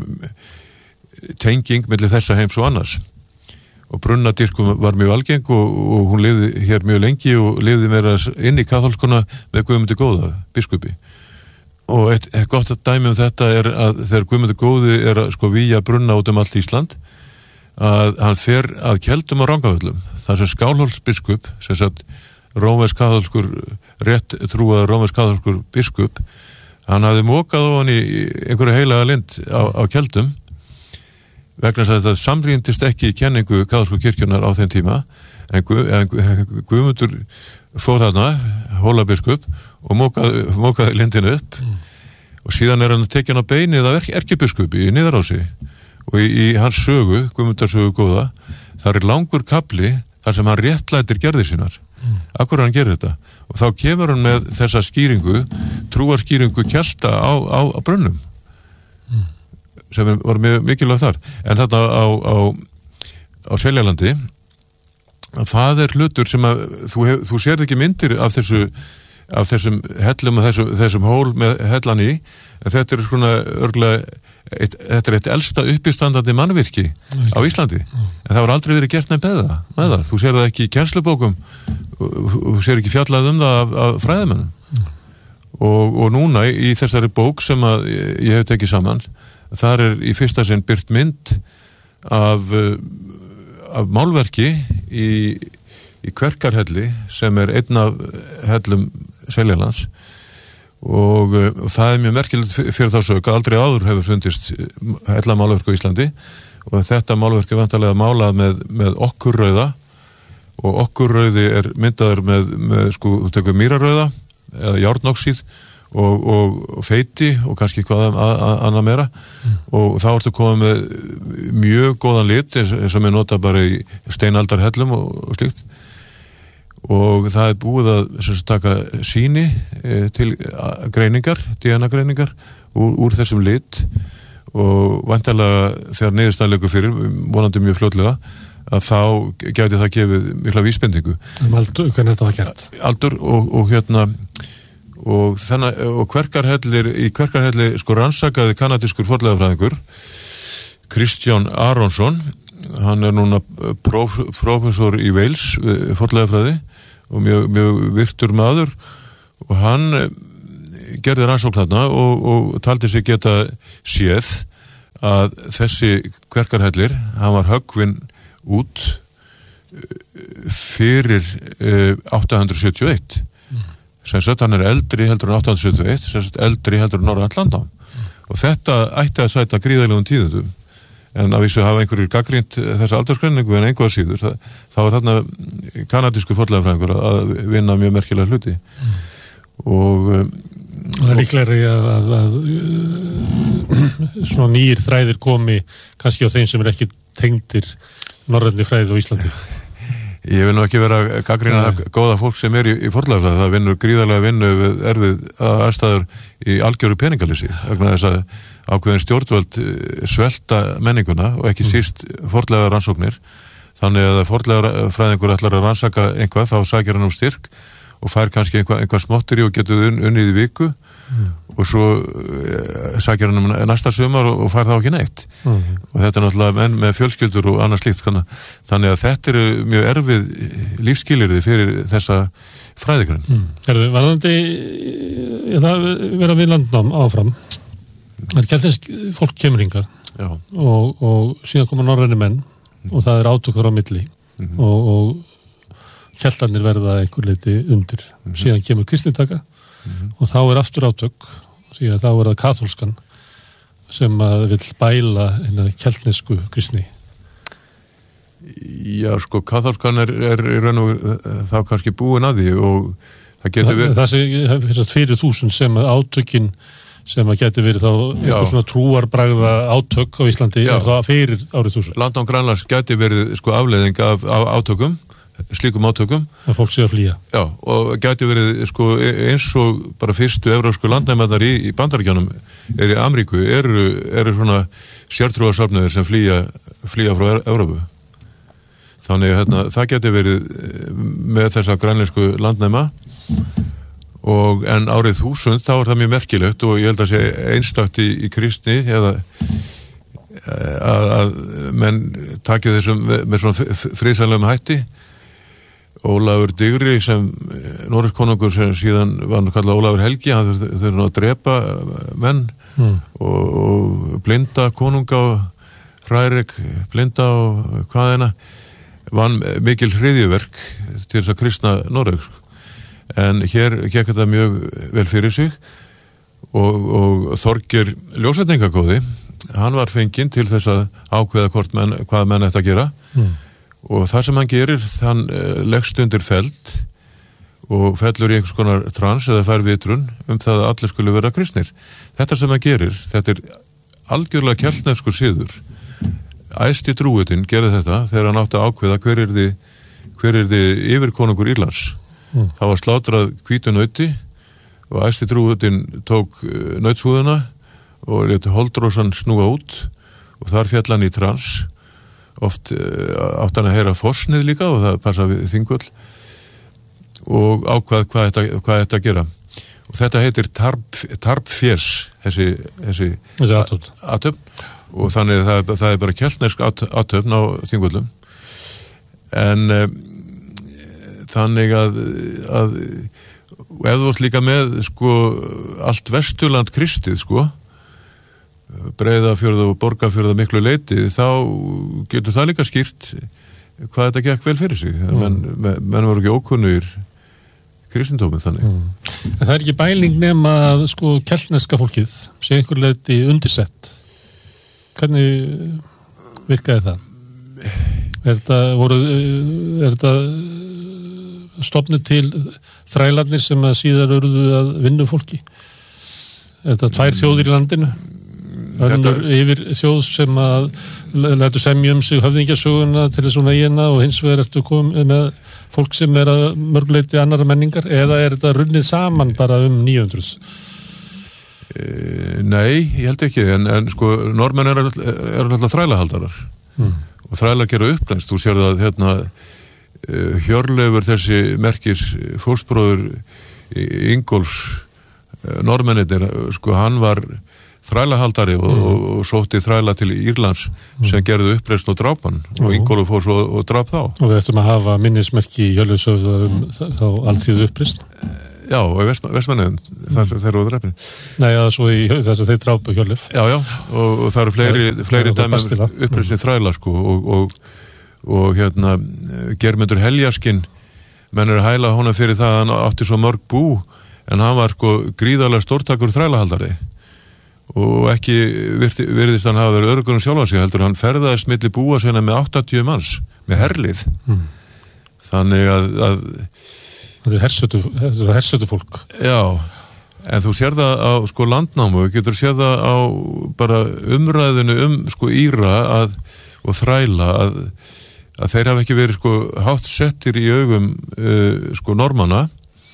tenging milli þessa heims og annars og brunnadýrkum var mjög algeng og, og hún lifði hér mjög lengi og lifði meira inn í kaþólskuna með Guðmundi góða, biskupi og eitt, eitt gott að dæmi um þetta er að þegar Guðmundi góði er að sko víja brunna út um allt Ísland að hann fer að Keldum á Rangárvöllum þar sem Skálholts biskup sem sagt rómversk kaþólskur rétt trúaður rómversk kaþólskur biskup hann hafði mókað á hann í einhverju heilaga lind á, á Keldum vegna þess að þetta samrýndist ekki í kenningu kaþólsku kirkjunnar á þeim tíma en, Gu, en Guðmundur fór þarna, hólabiskup og mókaði, mókaði lindinu upp mm. og síðan er hann tekinn á beinið af erkibiskupi í Niðarási og í, í hans sögu, Guðmundarsögu góða þar er langur kapli þar sem hann réttlætir gerðir sínar mm. af hverju hann gerir þetta og þá kemur hann með þessa skýringu trúarskýringu kelta á, á, á brunnum mm. sem var mjög mikilvægt þar en þarna á, á, á Seljalandi það er hlutur sem að þú, hef, þú sér ekki myndir af þessu af þessum hellum og þessum, þessum hól með hellan í en þetta er svona örgulega eitt, þetta er eitt elsta uppistandandi mannvirki á Íslandi en það var aldrei verið gert nefn með það, með það. Þú sér það ekki í kennslubókum þú sér ekki fjallað um það af, af fræðimennum og, og núna í þessari bók sem að ég hef tekið saman þar er í fyrsta sinn byrt mynd af, af málverki í, í Kverkarhelli sem er einn af hellum Seljalands og, og það er mjög merkilegt fyrir þá sög aldrei áður hefur fundist hella málverk á Íslandi og þetta málverk er vantarlega málað með, með okkurrauða og okkurrauði er myndaður með, með sko, þú tekur mýrarauða eða járnoxíð Og, og, og feiti og kannski hvað annað meira mm. og þá ertu komið með mjög góðan lit eins, eins og mér nota bara í steinaldarhellum og, og slíkt og það er búið að sagt, taka sýni e, til greiningar, D N A-greiningar úr, úr þessum lit og vantarlega þegar niðurstaðleikur fyrir, vonandi mjög fljótlega að þá gæti það gefið mikla vísbendingu. Um aldur, hvernig þetta var gert? Aldur og, og hérna og þannig, og Kverkarhellir í Kverkarhelli sko rannsakaði kanadískur fornleifafræðingur Kristján Aronsson hann er núna próf, prófessor í Wales fornleifafræði og mjög, mjög virtur maður og hann gerði rannsókn þarna og, og taldi sig geta séð að þessi kverkarhellir, hann var höggvinn út fyrir uh, átta hundruð sjötíu og eitt mm. sem sagt hann er eldri heldur en átta hundruð sjötíu og eitt sem sagt eldri heldur en Norrænt landnám mm. og þetta ætti að sæta gríðarlegum tíðindum en að vísu hafa einhverjir gagnrýnt þessa aldursgreiningu en einhvað síður það, þá er þarna kanadísku fornleifafræðingur að vinna mjög merkilega hluti mm. og um, og það er líklega að, að, að uh, svona nýjir þræðir komi kannski á þeim sem er ekki tengdir norrænni fræði á Íslandi. Ég vil nú ekki vera að gagnrýna það góða fólk sem er í, í fornleifafræði, það vinnur gríðarlega vinnu við erfið aðstæður í algjöru peningalýsi vegna þess að ákveðin stjórnvöld svelta menninguna og ekki síst fornleifa rannsóknir þannig að fornleifafræðingur ætlar að rannsaka einhvað þá sækir hann um styrk og fær kannski einhvað, einhvað smottir í og getur un, unnið í viku mm. og svo uh, sækir hann um næsta sumar og, og fær þá ekki neitt mm. og þetta er náttúrulega menn með fjölskyldur og annað slíkt þannig að þetta eru mjög erfið lífsskilyrði fyrir þessa fræðigrunn. Mm. Herðu, varðandi það vera við landnám áfram það er keltnesk fólk kemur hingað og, og síðan koma norræni menn mm. og það er átökur á milli mm. og, og keltarnir verða einhver leiti undir mm-hmm. síðan kemur kristnitaka mm-hmm. og þá er aftur átök síðan þá er það kaþólskan sem að vill bæla hérna keltnesku kristni. Já, sko, kaþólskan er, er í raun og þá kannski búin að því og það getur verið... Það, það sé fyrir þúsund sem að átökin sem að getur verið þá eitthvað svona trúarbragða átök á Íslandi er það fyrir árið þúsund. Landnám Grænlands getur verið sko afleiðing af, af átökum slíkum átökum. Það fólk sé að flýja. Já, og gæti verið sko eins og bara fyrstu evrópsku landnæmarnar í, í Bandaríkjunum er í Ameríku, eru, eru svona sértrúarsafnöðir sem flýja, flýja frá Evrópu. Þannig hérna, það gæti verið með þessa grænlensku landnæma og en árið þúsund þá er það mjög merkilegt og ég held að sé einstakt í, í kristni eða að, að menn taki þessum með svona friðsamlegum hætti. Ólafur Digri sem Noregskonungur sem síðan var hann kallað Ólafur Helgi, hann þurfti að drepa menn mm. og, og blinda konunga og hrærik blinda og hvaðina vann mikil hryðjuverk til þess að kristna Noregs en hér gekk þetta mjög vel fyrir sig og, og Þorgeir ljósvetningagóði hann var fenginn til þess að ákveða hvort menn, hvað menn ætti að gera mm. og það sem hann gerir, hann uh, leggst undir feld og fellur í einhvers konar trans eða fær vitrun um það að allir skulle vera kristnir. Þetta sem hann gerir, þetta er algjörlega keltneskur siður. Æsti drúutinn gerði þetta þegar hann átti að ákveða hver er þið, hver er þið yfirkonungur Írlands. Mm. Það var slátrað hvítu nauti og æsti drúutinn tók uh, nautshúðuna og létti holdrósan snúa út og þar fjall hann í trans oft uh, átt hann að heyra forsnið líka og það passa við Þingvöll og ákvað hvað þetta, hvað þetta að gera og þetta heitir tarp, tarpfjers þessi, þessi atöfn og þannig það, það er bara keltnesk atöfn á Þingvöllum en um, þannig að, að ef þú ert líka með sko allt Vesturland kristið sko Breiðafjörð og Borgarfjörð miklu leiti, þá getur það líka skýrt hvað þetta gekk vel fyrir sig. Mm. Menn, menn voru ekki ókunnugir kristindómið þannig. Mm. En það er ekki bæling nema að sko keltneska fólkið sé einhver leiti undirsett. Hvernig virkaði það? Er þetta, voru, er þetta stofnið til þrælarnir sem að síðar urðu að vinna fólki? Er þetta tvær þjóðir í landinu? Þetta yfir þjóð sem að lætu semja um sig höfðingjasöguna til þessum eigina og hins vegar ertu komið með fólk sem er að mörgleiti annara menningar eða er þetta runnið saman bara um níu hundruð? E, nei, ég held ekki en, en sko, normenn eru er alltaf þrælahaldarar mm. og þrælar gera upplæst, þú sér það hérna Hjörleifur þessi merkis fóstbróður Ingólfs normennir, sko hann var þrælahaldari og, mm. og, og sótti þræla til Írlands mm. sem gerði uppreisn og drápan mm. og Ingólfur fór svo og dráp þá. Og við ættum að hafa minnismerki í Hjörleifshöfða um þá alþýðu uppreisn? Já, og Vestmannaeyjum, þar sem þeir eru drepin. Nei, já, svo í þess að þeir drápu Hjörleif. Já, já, og, og það eru fleiri, ja, fleiri dæmi uppreisni þræla, sko, og, og, og hérna, Geirmundur Heljarskinn, menn eru að hæla honum fyrir það að hann átti svo mörg bú, en hann var, sko, gríðarlega stórtakur þrælahaldari, og ekki virti, virðist hann hafa verið öruggunum sjálfa sig, heldur hann ferðaðist milli búa sinna með áttatíu manns, með herlið. Mm. Þannig að, að þetta er hersötu, þetta er hersötu fólk. Já, en þú sér það á sko landnámu, getur sér það á bara umræðinu um sko Íra að, og þræla að, að þeir hafa ekki verið sko hátt settir í augum uh, sko normanna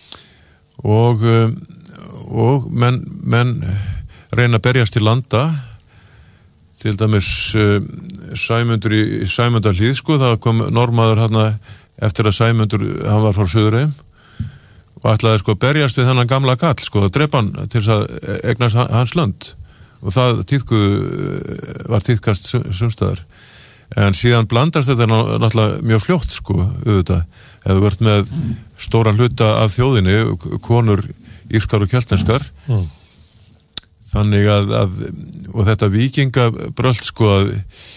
og, uh, og menn, menn reyna að berjast til landa, til dæmis uh, Sæmundur í Sæmundarhlíð, sko, það kom normaður hérna eftir að Sæmundur, hann var frá Suðureyjum og ætlaði sko að berjast við þennan gamla kall, sko, að drepa hann til þess að eignast hans lönd og það tíðku, var tíðkast sumstaðar. En síðan blandast þetta náttúrulega mjög fljótt, sko, auðvitað, eða verið með stóran hluta af þjóðinni, konur írskar og keltneskar. Mm. Þannig að, að og þetta víkingabröld, sko, að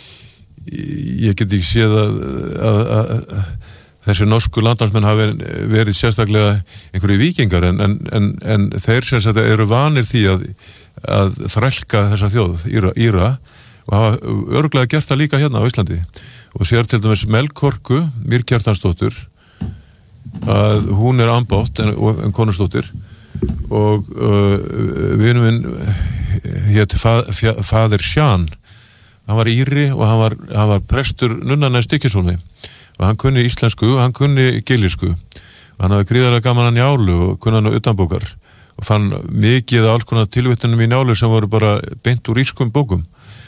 ég get ekki séð að, að, að, að þessi norsku landnámsmenn hafa verið sérstaklega einhverju víkingar en, en, en, en þeir sérstaklega eru vanir því að, að þrælka þessa þjóð, Íra, Íra og hafa örglega gert það líka hérna á Íslandi og sér til dæmis Melkorku, Mýrkjartansdóttur að hún er ambátt en, en konusdóttir og uh, vinur minn hétt fa, fa, Fadir Sján, hann var Íri og hann var, hann var prestur Nunnanæs Stykkishólmi og hann kunni íslensku og hann kunni gilísku og hann hafði gríðarlega gaman að Njálu og kunni hann á utanbókar og fann mikið af alls konar tilvittunum í Njálu sem voru bara beint úr írskum bókum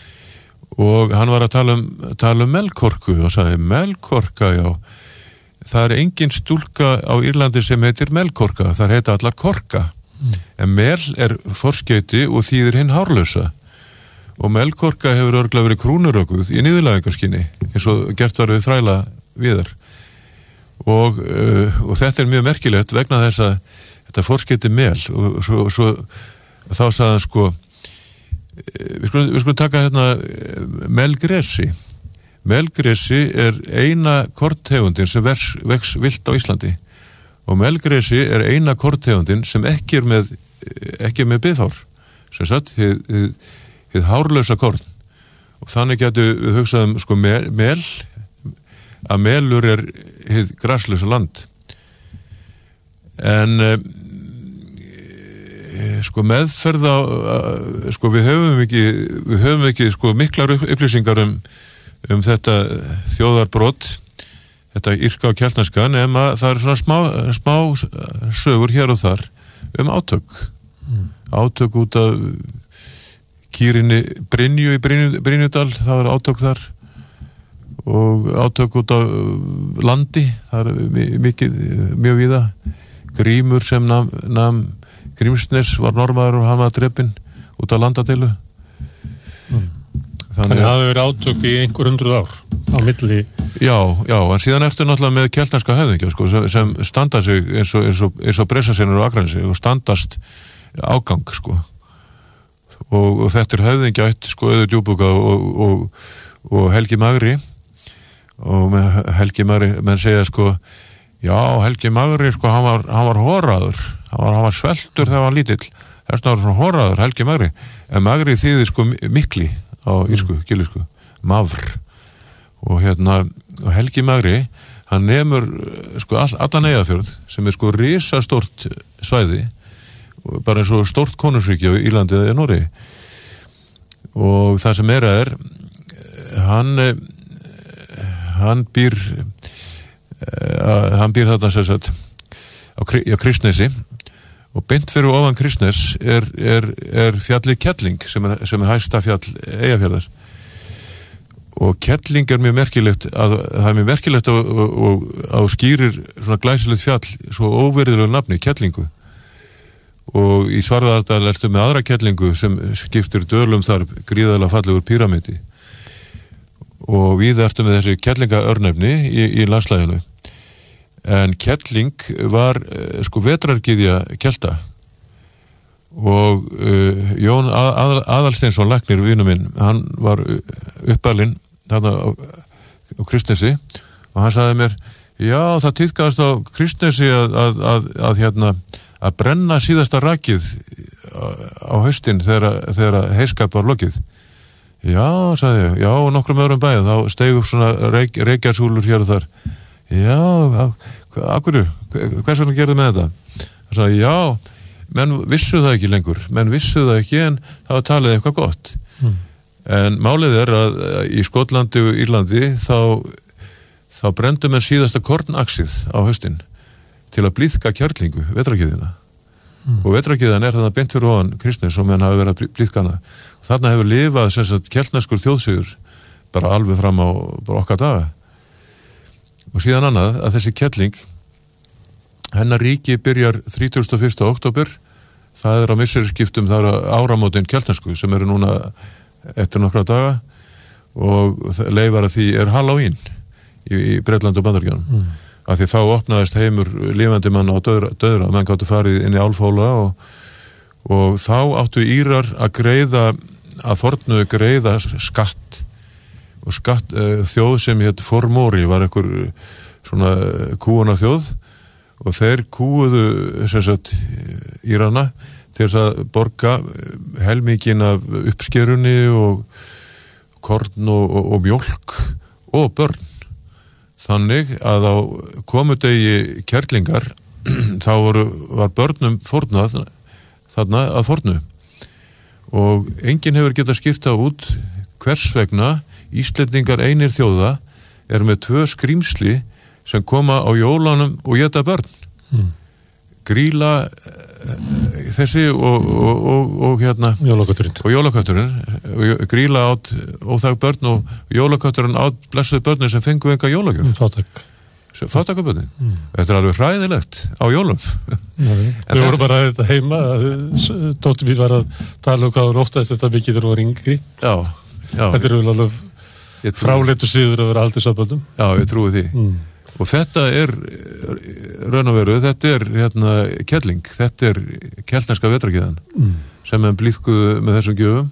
og hann var að tala um, tala um Melkorku og sagði, Melkorka, já það er engin stúlka á Írlandi sem heitir Melkorka, það heita allar Korka mm. en Mel er forskeyti og þýðir hinn hárlausa og Melkorka hefur örglega verið krúnurökuð í niðurlægingarskinni eins og gert var við þræla viðar og, uh, og þetta er mjög merkilegt vegna þess að þetta forskeyti Mel og svo, svo þá sagði hann sko við skulum, við skulum taka hérna Melgresi Melgresi er eina korntegundin sem vex, vex vilt á Íslandi og Melgresi er eina korntegundin sem ekki er með ekki er með biðhár sem sagt, hið, hið, hið hárlausa korn og þannig getur við hugsað um sko mel, mel að melur er hið graslausa land en e, sko meðferð á sko við höfum ekki við höfum ekki sko miklar upplýsingar um um þetta þjóðarbrot þetta írska og keltneska nema það er svona smá, smá sögur hér og þar um átök mm. átök út af kýrinni Brynju í Brynju, Brynjudal það er átök þar og átök út af landi það er mikið mjög víða Grímur sem nam, nam Grímsnes var normaður og hann var drepinn út af landadeilu mm. Þannig að það hefur verið átök í einhver hundruð ár á milli. Já, já, en síðan ertu náttúrulega með keltneska höfðingja sko, sem, sem standa sig eins og, eins og, eins og Bressasínur og Akranesi og standast ágang sko. Og, og þetta er höfðingja eitt sko, Auður Djúpúka og, og, og Helgi Magri og Helgi Magri, menn segja sko, já, Helgi Magri sko, hann var, hann var horaður, hann var, hann var sveltur þegar hann var lítill, þess vegna var svona horaður Helgi Magri, en Magri þýðir sko mikli á írsku, mm. gilisku, mavr og hérna og Helgi Magri, hann nemur sko all, allan Eyjafjörð sem er sko risastórt svæði bara eins og stórt konungsríki á Írlandi eða Noregi og það sem er að er hann hann býr hann býr þarna sem sagt á, á Kristnesi og beint fyrir ofan Kristnes er, er, er fjallið Kelling sem er, sem er hæsta fjall Eyjafjarðar og Kelling er mjög merkilegt að það er mjög merkilegt og, og, og, og skýrir svona glæsilegt fjall svo óverðilegu nafni, Kellingu og í Svarðardal ertu með aðra Kellingu sem skiptir dölum þar gríðarlega fallegur píramidi og við ertu með þessi Kellingaörnefni í, í landslæginu en kelling var sko vetrargyðja Kelta og uh, Jón að, Aðalsteinsson læknir vinur minn, hann var uppalinn þarna á, á Kristnesi og hann sagði mér, já það tíðkaðist á Kristnesi að, að, að, að hérna að brenna síðasta rakið á haustin þegar, þegar heiskap var lokið. Já, sagði ég, já, og nokkrum öðrum bæðum þá steig upp svona reik, reykjarsúlur hér og þar. Já, akkurru, hvers vegna gerðu með þetta? Það sagði, já, menn vissu það ekki lengur, menn vissu það ekki en það var talið eitthvað gott. Mm. En málið er að í Skotlandi og Írlandi þá, þá brendu menn síðasta kornaxið á haustin til að blíðka kjarlingu, vetrargyðjuna. Mm. Og vetrargyðjan er þarna beint fyrir ofan Kristnes og menn hafi verið að blíðka hana. Þarna hefur lifað sem sagt keltneskur þjóðsiður bara alveg fram á okkar daga. Og síðan annað að þessi kelling, hennar ríki byrjar þrítugasta og fyrsta október, það er á misserisskiptum, það er áramótin keltnesku sem eru núna eftir nokkra daga og leifar að því er Halloween í, í Bretland og Bandaríkjunum. Mm. Af því þá opnaðist heimur lifandi mann á döðra, döðra menn gáttu farið inn í álfhóla og, og þá áttu Írar að greiða, að fornu greiða skatt og skatt uh, þjóð sem hétt Formóri var einhver svona kúunar þjóð og þeir kúuðu sem sagt Írana til þess að borga helmingin af uppskerunni og korn og, og, og mjólk og börn. Þannig að á komudegi kerlingar þá voru, var börnum fórnað þarna að fórnu og enginn hefur getað skipta út hvers vegna Íslendingar einir þjóða er með tvö skrýmsli sem koma á jólunum og éta börn. Mm. Grýla þessi og, og, og, og hérna jólakötturinn og jólakötturinn Grýla átt óþæg börn og jólakötturinn átt blessuð börnin sem fengu enga jólagjöf. Fátæk Fátækabörnin. Mm. Þetta er alveg hræðilegt á jólum. Við vorum bara þetta heima dóttir mín var að tala um hvað hún óttaðist þetta mikið þegar hún var yngri. Já, já. Þetta er alveg fráleitur siður að vera aldrei samböldum. Já, ég trúi því. Mm. Og þetta er raun og veru, þetta er hérna kelling, þetta er keltneska vetrargyðjan mm. sem er blíðkuð með þessum gjöfum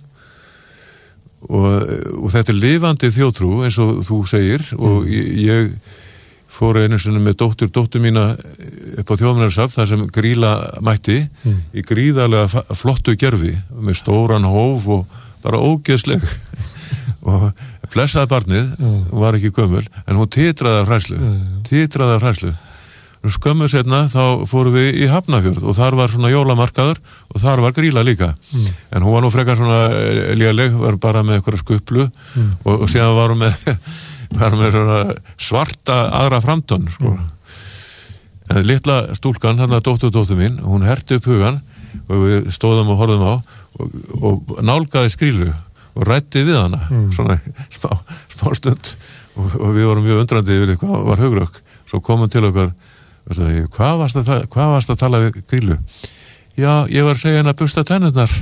og, og þetta er lifandi þjóðtrú eins og þú segir mm. og ég, ég fór einu sinni með dóttur, dóttur mína upp á Þjóðminjasafn þar sem Grýla mætti mm. í gríðarlega flottu gerfi með stóran hóf og bara ógeðsleg og blessaði barnið, mm. hún var ekki gömul en hún titraði af hræðslu mm. titraði af hræðslu og skömmu setna þá fórum við í Hafnarfjörð og þar var svona jólamarkaður og þar var Grýla líka mm. en hún var nú frekar svona léleg, var bara með eitthvað skuplu mm. og, og síðan var hún með, var með svarta aðra framtönn sko. mm. en litla stúlkan, hann að dóttur dóttur mín hún herti upp hugan og við stóðum og horfðum á og, og nálgaði Grýlu og rætti við hana mm. svona smá, smá stund og, og við vorum mjög undrandi yfir hvað var hugrökk svo komum til okkar og sagði, hvað varst að, hvað varst að tala við Grýlu? Já, ég var að segja henni að busta tennurnar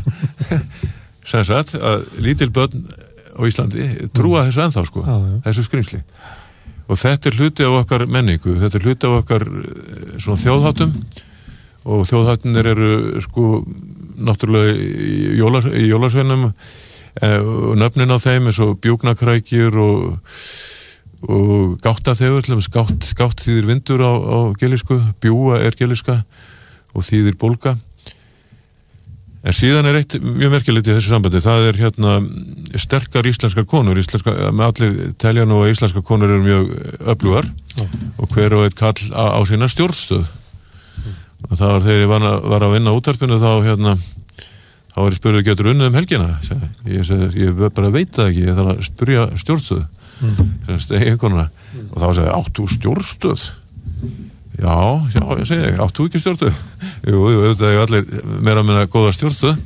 sem sagt að lítil börn á Íslandi trúa mm. þessu ennþá sko ah, ja. Þessu skrýmsli og þetta er hluti af okkar menningu þetta er hluti af okkar svona þjóðháttum og þjóðháttinir eru sko náttúrulega í, jólas, í jólasveinum og nöfnin á þeim eins og bjúknakrækjur og, og gáttaþegur, gátt, gátt þýðir vindur á, á gelísku, bjúa er gelíska og þýðir bólga en síðan er eitt mjög merkilegt í þessu sambandi, það er hérna sterkar íslenskar konur íslenska, með allir telja nú að íslenskar konur eru mjög öflugar mm. og hver og eitt kall á, á sína stjórnstöð mm. og það var þegar ég var að, var að vinna útvarpinu þá hérna þá var ég spurður getur unnið um helgina ég segi, ég bara veit það ekki ég þarf að spyrja stjórnstöð mm. sem stegi einhverjuna mm. og þá sagði áttu stjórnstöð já, já, ég segi áttu ekki stjórnstöð jú, jú, auðvitað er allir meira meina góða stjórnstöð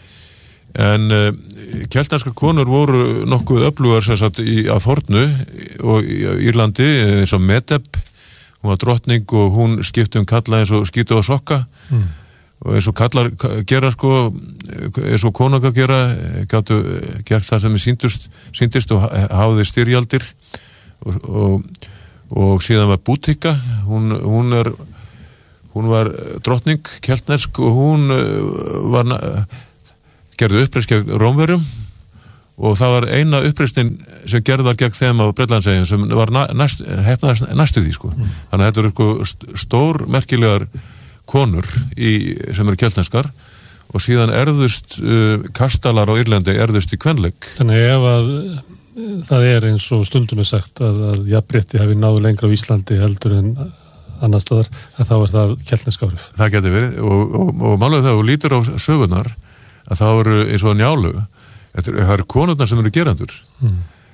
en uh, keltneskar konur voru nokkuð öflugar sem sagt í að fornu og í Írlandi eins og Medeb hún var drottning og hún skipti um kalla eins og skýtu á sokka mm. og eins og kallar gera sko eins og konungar gera gætu gert það sem er síndust síndist og hafði styrjaldir og, og, og síðan var Bútika, hún, hún er hún var drottning keltnesk og hún var gerði uppreist gegn Rómverjum og það var eina uppreistin sem gerði var gegn þeim á Bretlandseyjum sem var næst, hefnaðist næstu því sko. Mm. Þannig að þetta eru stór merkilegar konur í, sem eru keltneskar og síðan erðust uh, kastalar á Írlandi erðust í kvenleik. Þannig ef að það er eins og stundum er sagt að, að jafnrétti hafi náðu lengra á Íslandi heldur en annar staðar, að þá er það keltnesk áhrif. Það geti verið og, og, og málega það og lítur á sögunar að það eru eins og Njálu, það eru konurnar sem eru gerandur. Mm.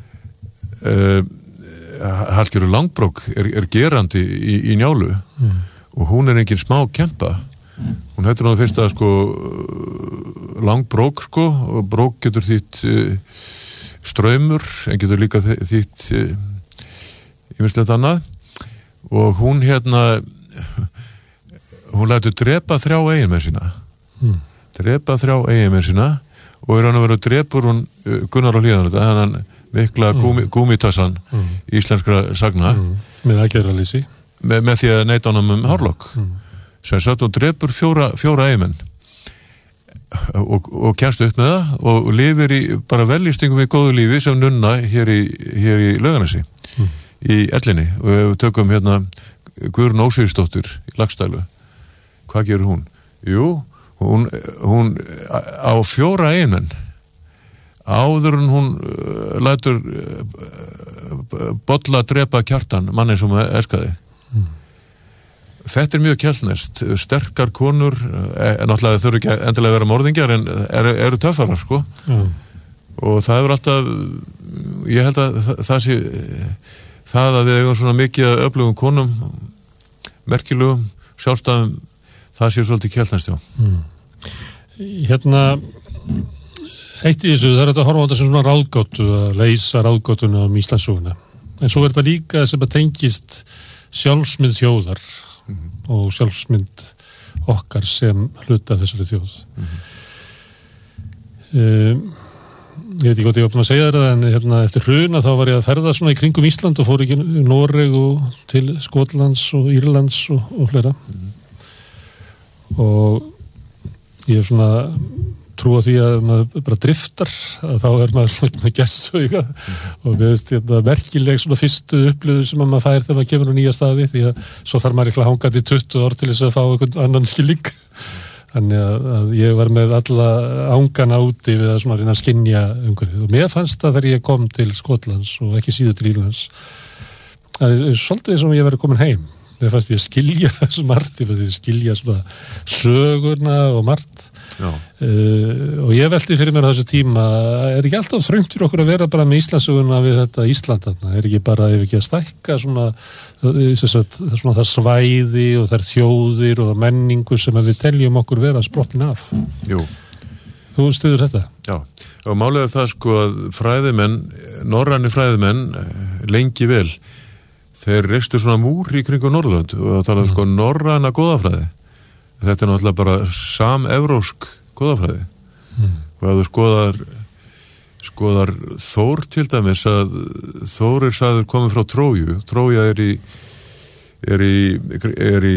Uh, Hallgerður Langbrók er, er gerandi í, í Njálu mm. og hún er engin smá kempa. Hún heitir náðu fyrst að sko Langbrók sko og brók getur þýtt uh, straumur, en getur líka þýtt uh, ýmislegt annað og hún hérna hún lætur drepa þrjá eiginmenn sína mm. drepa þrjá eiginmenn sína og er hann að vera drepur hún uh, Gunnar á Hlíðan þetta, hann mikla mm. gúmi, gúmitassan mm. íslenskra sagna mm. með aðgerðalýsi með, með því að neita honum um hárlokk mm. sem sagt hún drepur fjóra, fjóra eiginmenn og, og kemst upp með það og lifir í bara veljistingum í góðu lífi sem nunna hér í, hér í Laugarnesi mm. í ellinni og við tökum hérna Guðrún Ósvífsdóttir í Laxdælu. Hvað gerur hún? Jú, hún, hún á fjóra eiginmenn áður en hún uh, lætur uh, bolla drepa Kjartan, manni sem elskaði. Mm. Þetta er mjög keltneskt, sterkar konur, en náttúrulega þurfi ekki endilega að vera morðingjar, en eru, eru töffarar, sko. Mm. Og það hefur alltaf, ég held að það, það sé, það að við eigum svona mikið öflugum konum, merkilugum, sjálfstæðum, það sé svolítið keltneskt, já. Mm. Hérna, eitt í þessu, það er að horfa á þetta sem svona ráðgátu, að leysa ráðgátuna um Íslandssöguna. En svo er þetta líka sem að tengist sjálfsmynd þjóðar mm-hmm. og sjálfsmynd okkar sem hluta þessari þjóð. Mm-hmm. Um, ég veit ekki hvað ég var búin að segja þetta, en hérna, eftir hruna þá var ég að ferða svona í kringum Ísland og fór ekki Noreg og til Skotlands og Írlands og, og fleira. Mm-hmm. Og ég er svona trúa því að maður bara driftar, að þá er maður svona með gæstsauga mm-hmm. og við veist hérna merkileg svona fyrstu upplöðu sem maður fær þegar maður kemur á nýja staði, því að svo þarf maður ekki að hanga til tuttugu ár til þess að fá einhvern annan skilning. Þannig að, að ég var með alla ángana úti við að svona reyna að skynja umhverfið og mér fannst það þegar ég kom til Skotlands og ekki síður til Írlands að það er svolítið sem ég verið komin heim. Mér fannst ég að skilja þessu margt, ég fannst ég að skilja svona sögurna og margt uh, og ég velti fyrir mér á þessu tíma, er ekki alltaf þröngt fyrir okkur að vera bara með Íslandssöguna við þetta Ísland þarna, er ekki bara, ef ekki að stækka svona, sagt, svona það svæði og þær þjóðir og menningu sem við teljum okkur vera sprottin af. Jú. Þú styður þetta? Já, og málega það sko að fræðimenn, norræni fræðimenn lengi vel þeir reistu svona múr í kringu Norðurlönd og það talaði mm. sko norræna goðafræði. Þetta er náttúrulega bara sam-evrósk goðafræði. Mm. Og ef þú skoðar, skoðar Þór til dæmis að Þór er sagður komið frá Tróju. Trója er í, er í, er í,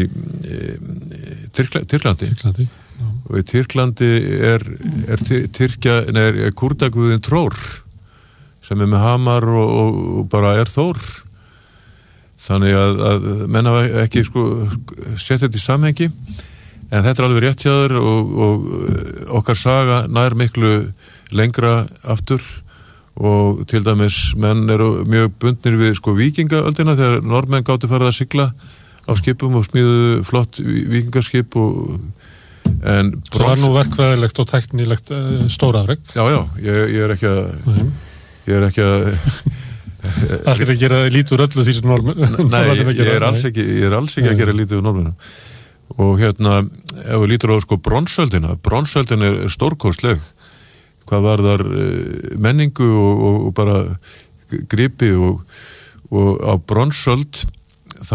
í Tyrkla, Tyrklandi. Tyrklandi. Og í Tyrklandi er, er, Tyrkja, nei, er, er kúrdaguðin Trór sem er með hamar og, og, og bara er Þór. Þannig að, að menn hafa ekki sko sett þetta í samhengi en þetta er alveg rétt hjá þér og, og okkar saga nær miklu lengra aftur og til dæmis menn eru mjög bundnir við sko víkingaöldina þegar norðmenn gátu farið að sigla á skipum og smíðu flott víkingaskip og en brons... Það var nú verkfræðilegt og teknilegt uh, stórafrek. Já, já, ég, ég er ekki að mm-hmm. ég er ekki að Það er að gera lítur öllu því sem normen. Nei, ég, ég er alls ekki, ég er alls ekki að gera lítið úr normenum. Og hérna, ef við lítur á sko bronsöldina, bronsöldin er stórkostleg. Hvað var þar menningu og, og, og bara gripi og, og á bronsöld þá,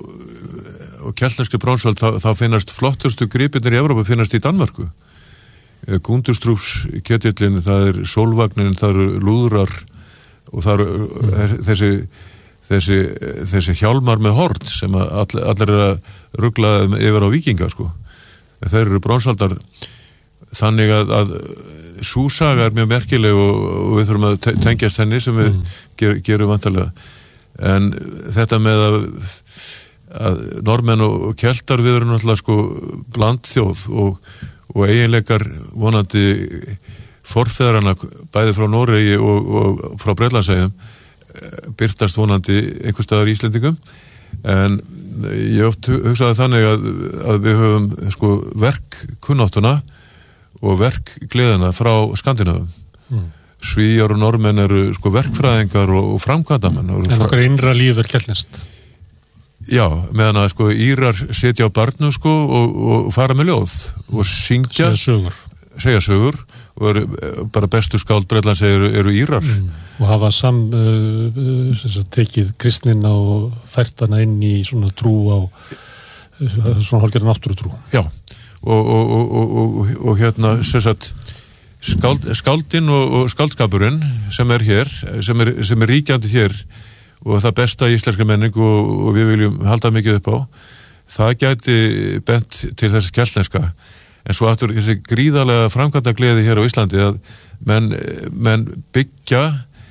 og keltneski bronsöld, þá, þá finnast flottustu gripinir í Evrópu finnast í Danmörku. Gundurstrúfs ketillin, það er sólvagnin, það eru lúðrar og það eru þessi, þessi, þessi hjálmar með horn sem all, allir er að rugla yfir á víkinga sko. Þeir eru bronsaldar þannig að, að súsaga er mjög merkileg og, og við þurfum að tengjast henni sem við mm. ger, gerum vantarlega en þetta með að, að normenn og keltar við erum náttúrulega sko blandþjóð og, og eiginleikar vonandi forfeðrana bæði frá Noregi og, og frá Bretlandseyjum birtast vonandi einhvers staðar í Íslendingum en ég oft hugsaði þannig að, að við höfum sko verkkunnáttuna og verkgleðina frá Skandinavíum. Mm. Svíjar og normenn eru sko verkfræðingar og, og framkvæmdamenn. En okkar innra líf er keltnest. Já, meðan að sko Írar setja á barnum sko og, og fara með ljóð og syngja. Segja sögur. Segja sögur og eru, bara bestu skáld Bretlands eru, eru Írar. Mm. Og hafa sam uh, uh, tekið kristnina og færtana inn í svona trú á svona hálfgerðan náttúrutrú. Já, og, og, og, og, og hérna sem sagt skáld, skáldin og, og skáldskapurinn sem er hér, sem er, sem er ríkjandi hér og það besta í íslenska menning og, og við viljum halda mikið upp á, það gæti bent til þessi keltneska. En svo aftur þessi gríðarlega framkvæmda gleði hér á Íslandi að menn, menn byggja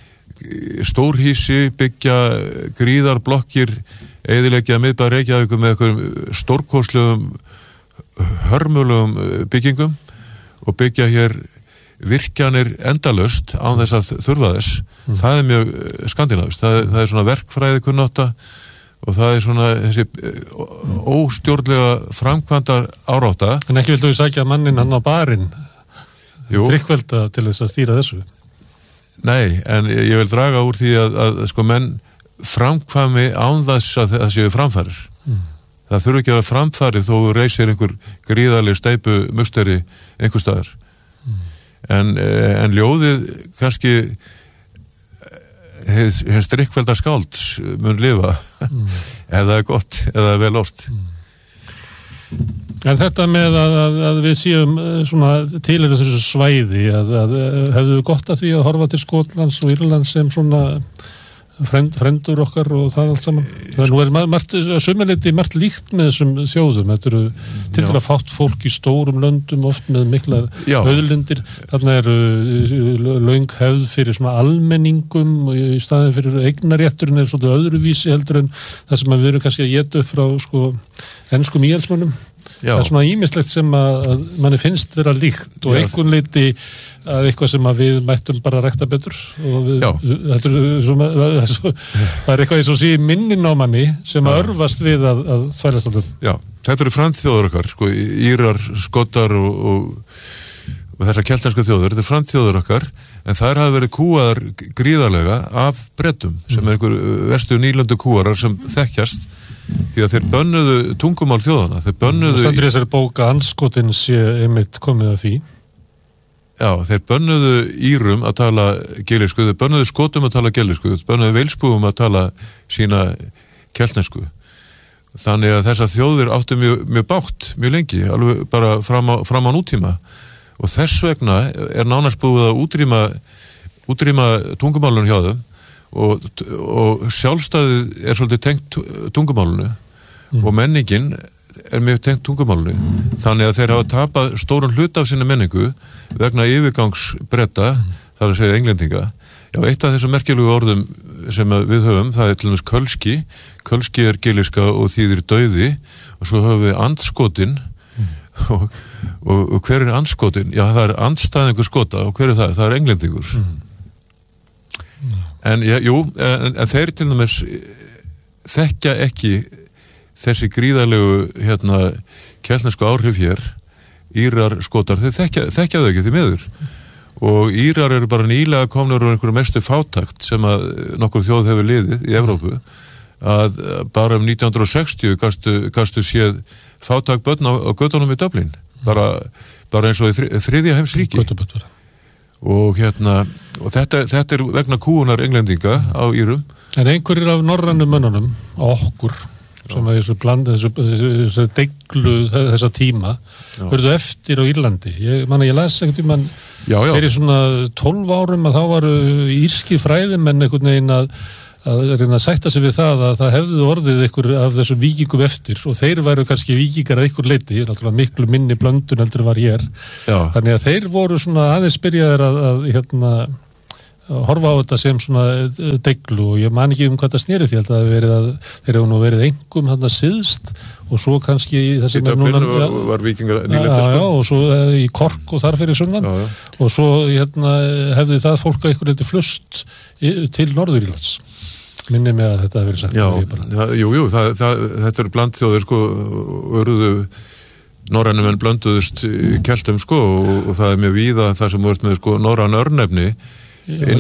stórhýsi, byggja gríðarblokkir, eyðileggja miðbæ Reykjavíkur með einhverjum stórkostlegum, hörmulegum byggingum og byggja hér virkjanir endalaust án þess að þurfa þess. Mm. Það er mjög skandinavist. Það, það er svona verkfræði kunnátta og það er svona þessi óstjórnlega framkvæmda árátta. En ekki viltu við sækja mannin hann á barinn tryggvelda til þess að stýra þessu? Nei, en ég vil draga úr því að, að sko menn framkvæmi án þess að það séu framfærir. Mm. Það þurfi ekki að vera framfærir þó reysir einhver gríðarleg steypu musteri einhver staðar. Mm. En, en ljóðið kannski hins strikkvelda skáld mun lifa mm. eða er gott, eða er vel ort. Mm. En þetta með að, að, að við séum svona til þessu svæði að, að hefðu gott að því að horfa til Skotlands og Írlands sem svona frend, frendur okkar og það allt saman. Það nú er margt, sömuleyti margt líkt með þessum þjóðum. Þetta eru til að fátt fólk í stórum löndum oft með miklar auðlindir. Þarna eru löng hefð fyrir svona almenningum og í staðin fyrir eignarétturinn er svona öðruvísi heldur en það sem við erum kannski að geta upp frá sko enskum íhaldsmönnum. Já. Það er svona ýmislegt sem að, að manni finnst vera líkt og einhvern leiti að eitthvað sem að við mættum bara rækta betur og við, þetta er svona, það er eitthvað eins og sé minnin á manni sem að örfast við að, að þvælast alltaf. Já, þetta eru framþjóður okkar, sko, Írar, Skotar og, og, og þessar keltnesku þjóður, þetta er framþjóður okkar en þær hafa verið kúaðar gríðarlega af Bretum sem er einhver vestu nýlöndu kúarar sem þekkjast því að þeir bönnuðu tungumál þjóðana. Þeir bönnuðu... Það stendur í þessari bóka andskotin sé einmitt komið að því. Já, þeir bönnuðu Írum að tala gelísku, þeir bönnuðu Skotum að tala gelísku, þeir bönnuðu Velsbúum að tala sína keltnesku. Þannig að þessar þjóðir áttu mjög, mjög bátt, mjög lengi, alveg bara fram á, fram á nútíma. Og þess vegna er nánast búið að útrýma, útrýma tungumálun hjá þeim og, og sjálfstæðið er svolítið tengt tungumálunu mm. og menningin er mjög tengt tungumálunu mm. þannig að þeir hafa tapað stórun hluta af sinni menningu vegna yfirgangs Breta, mm. það er að segja englendinga. Já, eitt af þessum merkilegu orðum sem við höfum, það er til dæmis kölski kölski er gelíska og þýðir dauði og svo höfum við andskotin mm. og, og, og hver er andskotin? Já, það er andstæðingur skota og hver er það? Það er englendingur mm. En, ja, jú, en, en þeir til dæmis þekkja ekki þessi gríðarlegu hérna, keltnesku áhrif hér, Írar, Skotar, þeir þekkja, þekkja þau ekki því miður. Og Írar eru bara nýlega komnur úr einhverju mestu fátakt sem að nokkur þjóð hefur liðið í Evrópu, að bara um nítján hundruð sextíu gastu, gastu séð fátakt börn á, á göttunum í Dublin, bara, bara eins og í þri, þriðja heims ríki. Og hérna, og þetta, þetta er vegna kúunar englendinga á Írum. En einhverjir af norrænum mönnunum, okkur, sem að þessu bland, þessu, þessu deglu þessa tíma, verðu eftir á Írlandi. Ég manna, ég las einhvern tímann, fyrir svona tólf árum að þá varu írski fræðimenn einhvern veginn að, að reyna að sætta sig við það að það hefðu orðið ykkur af þessum víkingum eftir og þeir væru kannski víkingar að ykkur leiti, náttúrulega miklu minni blöndun heldur var hér. Já. Þannig að þeir voru svona aðeins byrjaðir að, að hérna horfa á þetta sem svona deglu og ég man ekki um hvað það sneri því, að verið að þeir hefur nú verið engum þarna syðst og svo kannski það sem er núna var, var víkingar nýlenda sko. Já, og svo í Kork og þar fyrir sunnan já, já. Og svo hérna hefði það fólk að ykkur eitthvað flust til Norður-Írlands. Minni mig að þetta hefur verið sagt. Já, það, jú, jú, það, það, þetta eru blandþjóðir sko, urðu norrænum en blönduðust keltum sko og, og það er mjög víða það sem voru með sko norræn örnefni innan